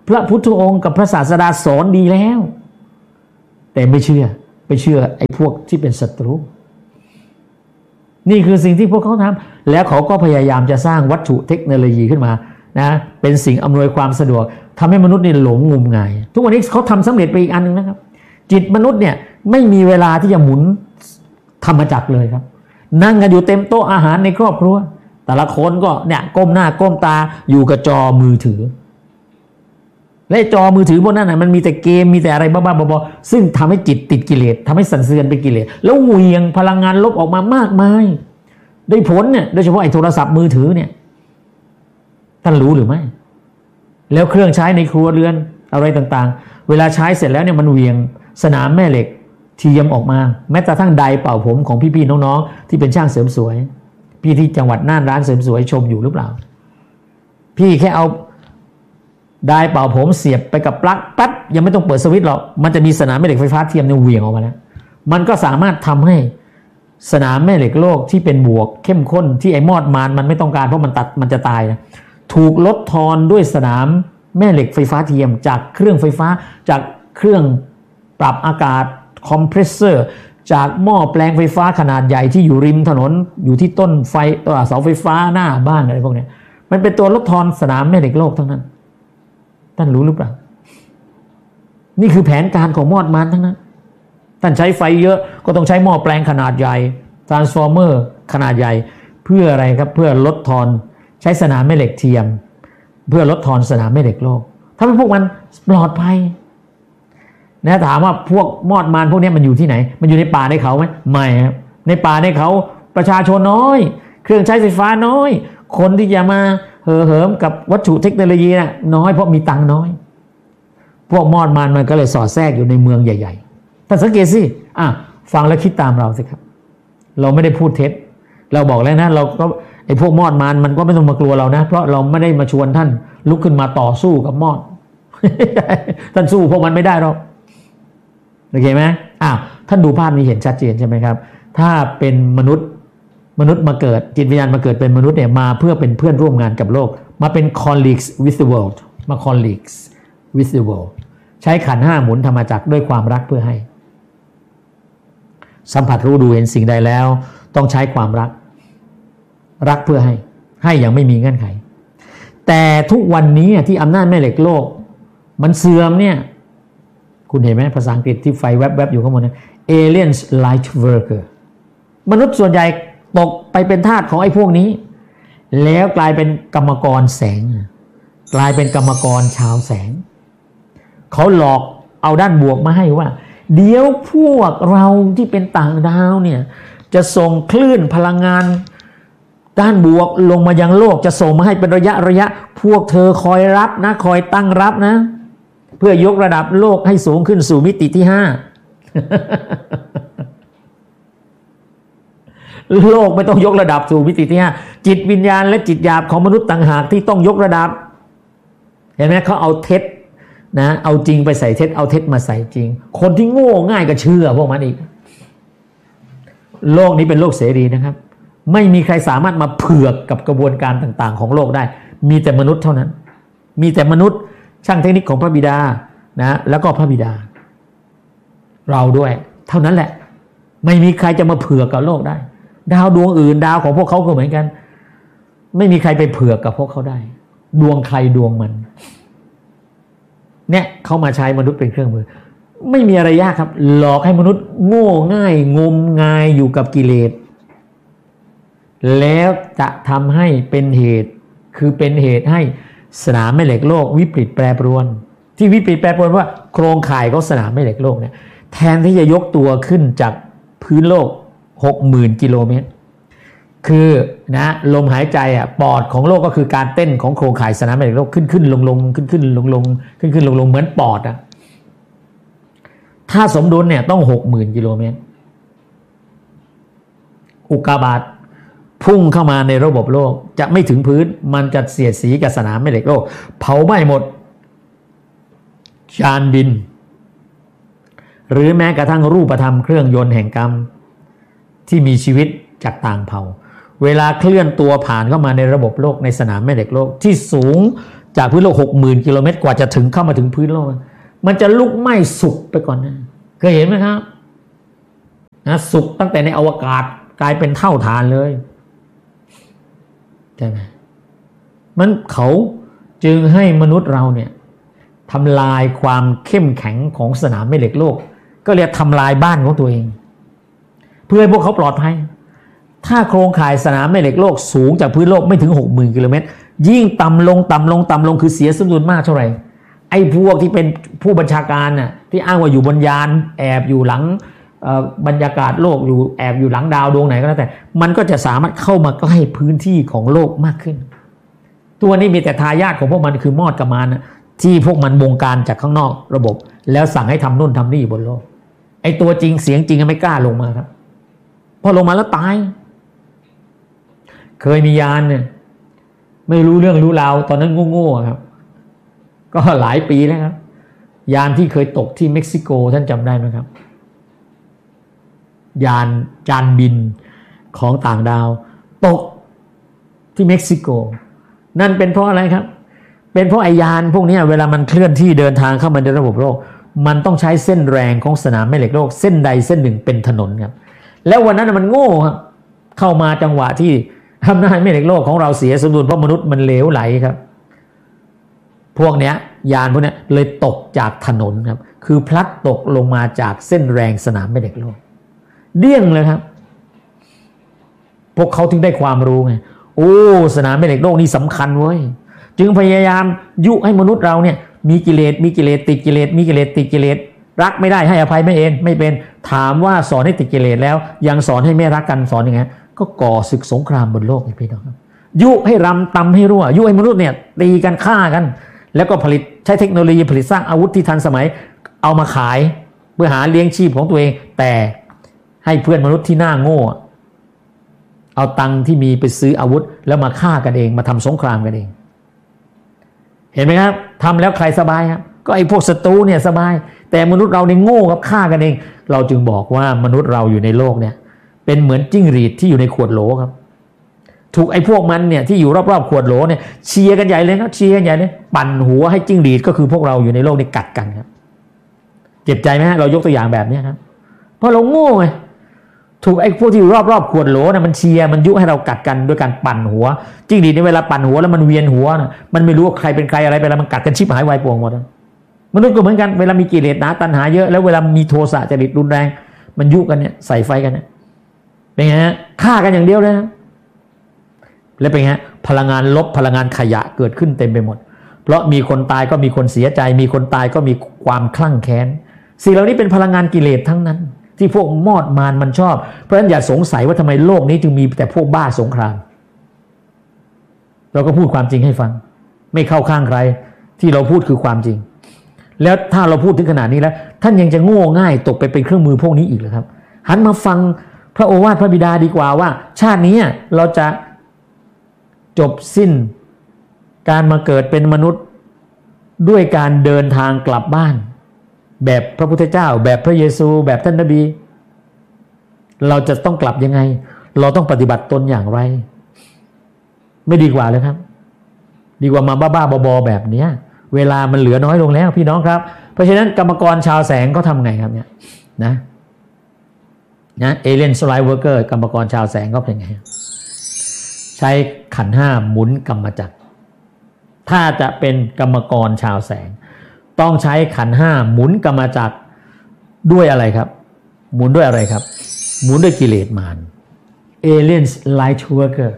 พระพุทธองค์กับพระศาสดาสอนดีแล้วแต่ไม่เชื่อไอ้พวกที่เป็นศัตรูนี่คือสิ่งที่พวกเขาทำแล้วเขาก็พยายามจะสร้างวัตถุเทคโนโลยีขึ้นมานะเป็นสิ่งอำนวยความสะดวกทำให้มนุษย์นี่หลงงมงายทุกวันนี้เขาทำสำเร็จไปอีกอันนึงนะครับจิตมนุษย์เนี่ยไม่มีเวลาที่จะหมุนธรรมจักรเลยครับนั่งกันอยู่เต็มโต๊ะอาหารในครอบครัวแต่ละคนก็เนี่ยก้มหน้าก้มตาอยู่กับจอมือถือและจอมือถือพวกนั้นน่ะมันมีแต่เกมมีแต่อะไรบ้าๆบอๆซึ่งทำให้จิตติดกิเลสทำให้สั่นเสือนเป็นกิเลสแล้วเหวี่ยงพลังงานลบออกมามากมายได้ผลเนี่ยโดยเฉพาะไอ้โทรศัพท์มือถือเนี่ยท่านรู้หรือไม่แล้วเครื่องใช้ในครัวเรือนอะไรต่างๆเวลาใช้เสร็จแล้วเนี่ยมันเหวี่ยงสนามแม่เหล็กเทียมออกมาแม้แต่ทั้งไดร์เป่าผมของพี่ๆน้องๆที่เป็นช่างเสริมสวยพี่ที่จังหวัดน่านร้านเสริมสวยชมอยู่หรือเปล่าพี่แค่เอาไดร์เป่าผมเสียบไปกับปลั๊กปั๊บยังไม่ต้องเปิดสวิตช์หรอกมันจะมีสนามแม่เหล็กไฟฟ้าเทียมเนี่ยเหวี่ยงออกมาแล้วมันก็สามารถทำให้สนามแม่เหล็กโลกที่เป็นบวกเข้มข้นที่ไอ้มอดมานมันไม่ต้องการเพราะมันจะตายนะถูกลดทอนด้วยสนามแม่เหล็กไฟฟ้าเทียมจากเครื่องไฟฟ้าจากเครื่องปรับอากาศคอมเพรสเซอร์จากหม้อแปลงไฟฟ้าขนาดใหญ่ที่อยู่ริมถนนอยู่ที่ต้นไฟเสาไฟฟ้าหน้าบ้านอะไรพวกนี้มันเป็นตัวลดทอนสนามแม่เหล็กโลกทั้งนั้นท่านรู้หรือเปล่านี่คือแผนการของมอดมานทั้งนั้นท่านใช้ไฟเยอะก็ต้องใช้หม้อแปลงขนาดใหญ่ทรานส์ฟอร์เมอร์ขนาดใหญ่เพื่ออะไรครับเพื่อลดทอนใช้สนามแม่เหล็กเทียมเพื่อลดทอนสนามแม่เหล็กโลกถ้าเป็นพวกมันปลอดภัยนะถามว่าพวกมอดมานพวกนี้มันอยู่ที่ไหนมันอยู่ในป่าในเขาไหมไม่ครับในป่าในเขาประชาชนน้อยเครื่องใช้ไฟฟ้าน้อยคนที่จะมาเหิมกับวัตถุเทคโนโลยีน่ะน้อยเพราะมีตังค์น้อยพวกมอดมานมันก็เลยสอดแทรกอยู่ในเมืองใหญ่ๆท่านสังเกตสิฟังแล้วคิดตามเราสิครับเราไม่ได้พูดเท็จเราบอกแล้วนะเราก็ไอ้พวกมอดมานมันก็ไม่ต้องมากลัวเรานะเพราะเราไม่ได้มาชวนท่านลุกขึ้นมาต่อสู้กับมอด ท่านสู้พวกมันไม่ได้หรอกโอเคไหมท่านดูภาพนี้เห็นชัดเจนใช่ไหมครับถ้าเป็นมนุษย์มาเกิดจิตวิญญาณมาเกิดเป็นมนุษย์เนี่ยมาเพื่อเป็นเพื่อนร่วมงานกับโลกมาเป็น colleagues with the world มา colleagues with the world ใช้ขันธ์ห้าหมุนธรรมจักรด้วยความรักเพื่อให้สัมผัสรู้ดูเห็นสิ่งใดแล้วต้องใช้ความรักเพื่อให้อย่างไม่มีเงื่อนไขแต่ทุกวันนี้ที่อำนาจแม่เหล็กโลกมันเสื่อมเนี่ยคุณเห็นไหมภาษาอังกฤษที่ไฟแวบๆอยู่ข้างบนนั้น aliens light worker มนุษย์ส่วนใหญ่ตกไปเป็นทาสของไอ้พวกนี้แล้วกลายเป็นกรรมกรแสงกลายเป็นกรรมกรชาวแสงเขาหลอกเอาด้านบวกมาให้ว่าเดี๋ยวพวกเราที่เป็นต่างดาวเนี่ยจะส่งคลื่นพลังงานด้านบวกลงมายังโลกจะส่งมาให้เป็นระยะพวกเธอคอยรับนะคอยตั้งรับนะเพื่อยกระดับโลกให้สูงขึ้นสู่มิติที่5 โลกไม่ต้องยกระดับสู่มิติที่5จิตวิญญาณและจิตหยาบของมนุษย์ต่างหากที่ต้องยกระดับเห็นไหมเขาเอาเท็จนะเอาจริงไปใส่เท็จเอาเท็จมาใส่จริงคนที่โง่ง่ายก็เชื่อพวกมันอีกโลกนี้เป็นโลกเสรีนะครับไม่มีใครสามารถมาเผือกกับกระบวนการต่างๆของโลกได้มีแต่มนุษย์เท่านั้นมีแต่มนุษย์ช่างเทคนิคของพระบิดานะแล้วก็พระบิดาเราด้วยเท่านั้นแหละไม่มีใครจะมาเผือกกับโลกได้ดาวดวงอื่นดาวของพวกเขาก็เหมือนกันไม่มีใครไปเผือกกับพวกเขาได้ดวงใครดวงมันเนี่ยเขามาใช้มนุษย์เป็นเครื่องมือไม่มีอะไรยากครับหลอกให้มนุษย์โง่ง่ายงมงายอยู่กับกิเลสแล้วจะทำให้เป็นเหตุคือเป็นเหตุให้สนามแม่เหล็กโลกวิปริตแปรปรวนที่วิปริตแปรปรวนว่าโครงข่ายของสนามแม่เหล็กโลกเนี่ยแทนที่จะยกตัวขึ้นจากพื้นโลก 60,000 กิโลเมตรคือนะลมหายใจปอดของโลกก็คือการเต้นของโครงข่ายสนามแม่เหล็กโลกขึ้นลงขึ้นลงเหมือนปอดถ้าสมดุลเนี่ยต้อง 60,000 กิโลเมตรอุกกาบาตพุ่งเข้ามาในระบบโลกจะไม่ถึงพื้นมันจะเสียดสีกับสนามแม่เหล็กโลกเผาไหม้หมดจานบินหรือแม้กระทั่งรูปธรรมเครื่องยนต์แห่งกรรมที่มีชีวิตจากต่างเผ่าเวลาเคลื่อนตัวผ่านเข้ามาในระบบโลกในสนามแม่เหล็กโลกที่สูงจากพื้นโลก 60,000 กิโลเมตรกว่าจะถึงเข้ามาถึงพื้นโลกมันจะลุกไหม้สุกไปก่อนนะเคยเห็นไหมครับนะสุกตั้งแต่ในอวกาศกลายเป็นเท่าฐานเลยใช่ไหมมันเขาจึงให้มนุษย์เราเนี่ยทำลายความเข้มแข็งของสนามแม่เหล็กโลกก็เรียกทำลายบ้านของตัวเองเพื่อให้พวกเขาปลอดภัยถ้าโครงข่ายสนามแม่เหล็กโลกสูงจากพื้นโลกไม่ถึง 60,000 กิโลเมตรยิ่งต่ำลงต่ำลงต่ำลงคือเสียสมดุลมากเท่าไหร่ไอ้พวกที่เป็นผู้บัญชาการน่ะที่อ้างว่าอยู่บนยานแอบอยู่หลังบรรยากาศโลกอยู่แอบอยู่หลังดาวดวงไหนก็แล้วแต่มันก็จะสามารถเข้ามาใกล้พื้นที่ของโลกมากขึ้นตัวนี้มีแต่ทายาทของพวกมันคือมอดกับมารนะที่พวกมันบงการจากข้างนอกระบบแล้วสั่งให้ทำนู่นทำนี่บนโลกไอ้ตัวจริงเสียงจริงไม่กล้าลงมาครับพอลงมาแล้วตายเคยมียานเนี่ยไม่รู้เรื่องรู้ราวตอนนั้นโง่ๆครับก็หลายปีแล้วครับยานที่เคยตกที่เม็กซิโกท่านจำได้ไหมครับยานจานบินของต่างดาวตกที่เม็กซิโกนั่นเป็นเพราะอะไรครับเป็นเพราะไอยานพวกนี้เวลามันเคลื่อนที่เดินทางเข้ามาในระบบโลกมันต้องใช้เส้นแรงของสนามแม่เหล็กโลกเส้นใดเส้นหนึ่งเป็นถนนครับแล้ววันนั้นมันโง่ครับเข้ามาจังหวะที่อำนาจแม่เหล็กโลกของเราเสียสมดุลเพราะมนุษย์มันเหลวไหลครับพวกเนี้ยยานพวกนี้เลยตกจากถนนครับคือพลัดตกลงมาจากเส้นแรงสนามแม่เหล็กโลกเดี้ยงเลยครับพวกเขาถึงได้ความรู้ไงโอ้สนามแม่เหล็กโลกนี่สำคัญเว้ยจึงพยายามยุให้มนุษย์เราเนี่ยมีกิเลสติดกิเลสมีกิเลสติดกิเลสรักไม่ได้ให้อภัยไม่เป็นถามว่าสอนให้ติดกิเลสแล้วยังสอนให้ไม่รักกันสอนยังไงก็ก่อศึกสงครามบนโลกพี่น้องครับยุให้รำตำให้รั่วยุให้มนุษย์เนี่ยตีกันฆ่ากันแล้วก็ผลิตใช้เทคโนโลยีผลิตสร้างอาวุธที่ทันสมัยเอามาขายเพื่อหาเลี้ยงชีพของตัวเองแต่ให้เพื่อนมนุษย์ที่หน้าโง่เอาตังค์ที่มีไปซื้ออาวุธแล้วมาฆ่ากันเองมาทำสงครามกันเองเห็นไหมครับทำแล้วใครสบายครับก็ไอ้พวกศัตรูเนี่ยสบายแต่มนุษย์เราเนี่ยโง่กับฆ่ากันเองเราจึงบอกว่ามนุษย์เราอยู่ในโลกเนี่ยเป็นเหมือนจิ้งหรีดที่อยู่ในขวดโหลครับถูกไอ้พวกมันเนี่ยที่อยู่รอบๆขวดโหลเนี่ยเชียร์กันใหญ่เลยครับเชียร์กันใหญ่เลยปั่นหัวให้จิ้งหรีดก็คือพวกเราอยู่ในโลกนี่กัดกันครับเจ็บใจไหมฮะเรายกตัวอย่างแบบนี้ครับเพราะเราโง่ไงถูกไอ้พวกที่อยู่รอบๆขวดโหลนะมันเชียร์มันยุให้เรากัดกันด้วยการปั่นหัวจิ้งหรีดในเวลาปั่นหัวแล้วมันเวียนหัวนะมันไม่รู้ว่าใครเป็นใครอะไรไปแล้วมันกัดกันชิบหายวายป่วงหมดมนุษย์ก็เหมือนกันเวลามีกิเลสหนาตัณหาเยอะแล้วเวลามีโทสะจริตรุนแรงมันยุกันเนี่ยใส่ไฟกันเนี่ยเป็นไงฮะฆ่ากันอย่างเดียวเลยนะแล้วเป็นไงฮะพลังงานลบพลังงานขยะเกิดขึ้นเต็มไปหมดเพราะมีคนตายก็มีคนเสียใจมีคนตายก็มีความคลั่งแค้นสิ่งเหล่านี้เป็นพลังงานกิเลสทั้งนั้นที่พวกมอดมารมันชอบเพราะฉะนั้นอย่าสงสัยว่าทำไมโลกนี้จึงมีแต่พวกบ้าสงครามเราก็พูดความจริงให้ฟังไม่เข้าข้างใครที่เราพูดคือความจริงแล้วถ้าเราพูดถึงขนาดนี้แล้วท่านยังจะโง่ง่ายตกไปเป็นเครื่องมือพวกนี้อีกเหรอครับหันมาฟังพระโอวาทพระบิดาดีกว่าว่าชาตินี้เราจะจบสิ้นการมาเกิดเป็นมนุษย์ด้วยการเดินทางกลับบ้านแบบพระพุทธเจ้าแบบพระเยซูแบบท่านนบีเราจะต้องกลับยังไงเราต้องปฏิบัติตนอย่างไรไม่ดีกว่าเลยครับดีกว่ามาบ้าๆบอๆแบบนี้เวลามันเหลือน้อยลงแล้วพี่น้องครับเพราะฉะนั้นกรรมกรชาวแสงเขาทำไงครับเนี่ยนะเอเลียนสไลด์เวิร์กเกอร์กรรมกรชาวแสงเขาเป็นไงใช้ขันธ์5หมุนกรรมจักรถ้าจะเป็นกรรมกรชาวแสงต้องใช้ขันธ์5หมุนกรรมจักรด้วยอะไรครับหมุนด้วยอะไรครับหมุนด้วยกิเลสมาร Aliens Light Worker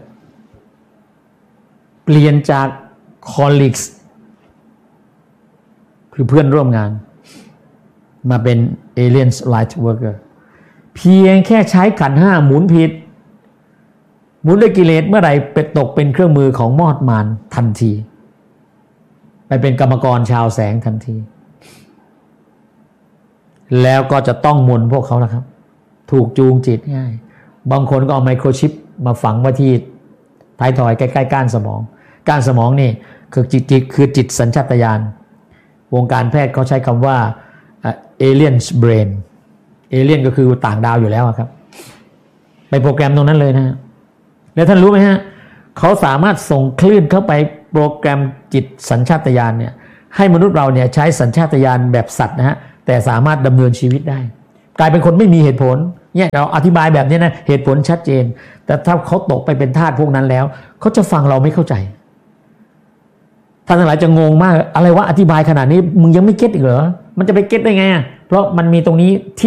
เปลี่ยนจาก colleagues คือเพื่อนร่วมงานมาเป็น Aliens Light Worker เพียงแค่ใช้ขันธ์5หมุนผิดหมุนด้วยกิเลสเมื่อไหร่ไปตกเป็นเครื่องมือของมอดมารทันทีไปเป็นกรรมกรชาวแสงทันทีแล้วก็จะต้องมนพวกเขาแล้วครับถูกจูงจิตง่ายบางคนก็เอาไมโครชิปมาฝังไว้ที่ท้ายทอยใกล้ๆก้านสมองก้านสมองนี่คือจิตสัญชาตญาณวงการแพทย์เขาใช้คำว่า alien's brain alien ก็คือต่างดาวอยู่แล้วครับไปโปรแกรมตรงนั้นเลยนะแล้วท่านรู้ไหมฮะเขาสามารถส่งคลื่นเข้าไปโปรแกรมจิตสัญชาตญาณเนี่ยให้มนุษย์เราเนี่ยใช้สัญชาตญาณแบบสัตว์นะฮะแต่สามารถดำเนินชีวิตได้กลายเป็นคนไม่มีเหตุผลเนี่ยเราอธิบายแบบนี้นะเหตุผลชัดเจนแต่ถ้าเขาตกไปเป็นทาสพวกนั้นแล้วเขาจะฟังเราไม่เข้าใจท่านทั้งหลายจะงงมากอะไรวะอธิบายขนาดนี้มึงยังไม่เก็ตอีกเหรอมันจะไปเก็ตได้ไงเพราะมันมีตรงนี้ที่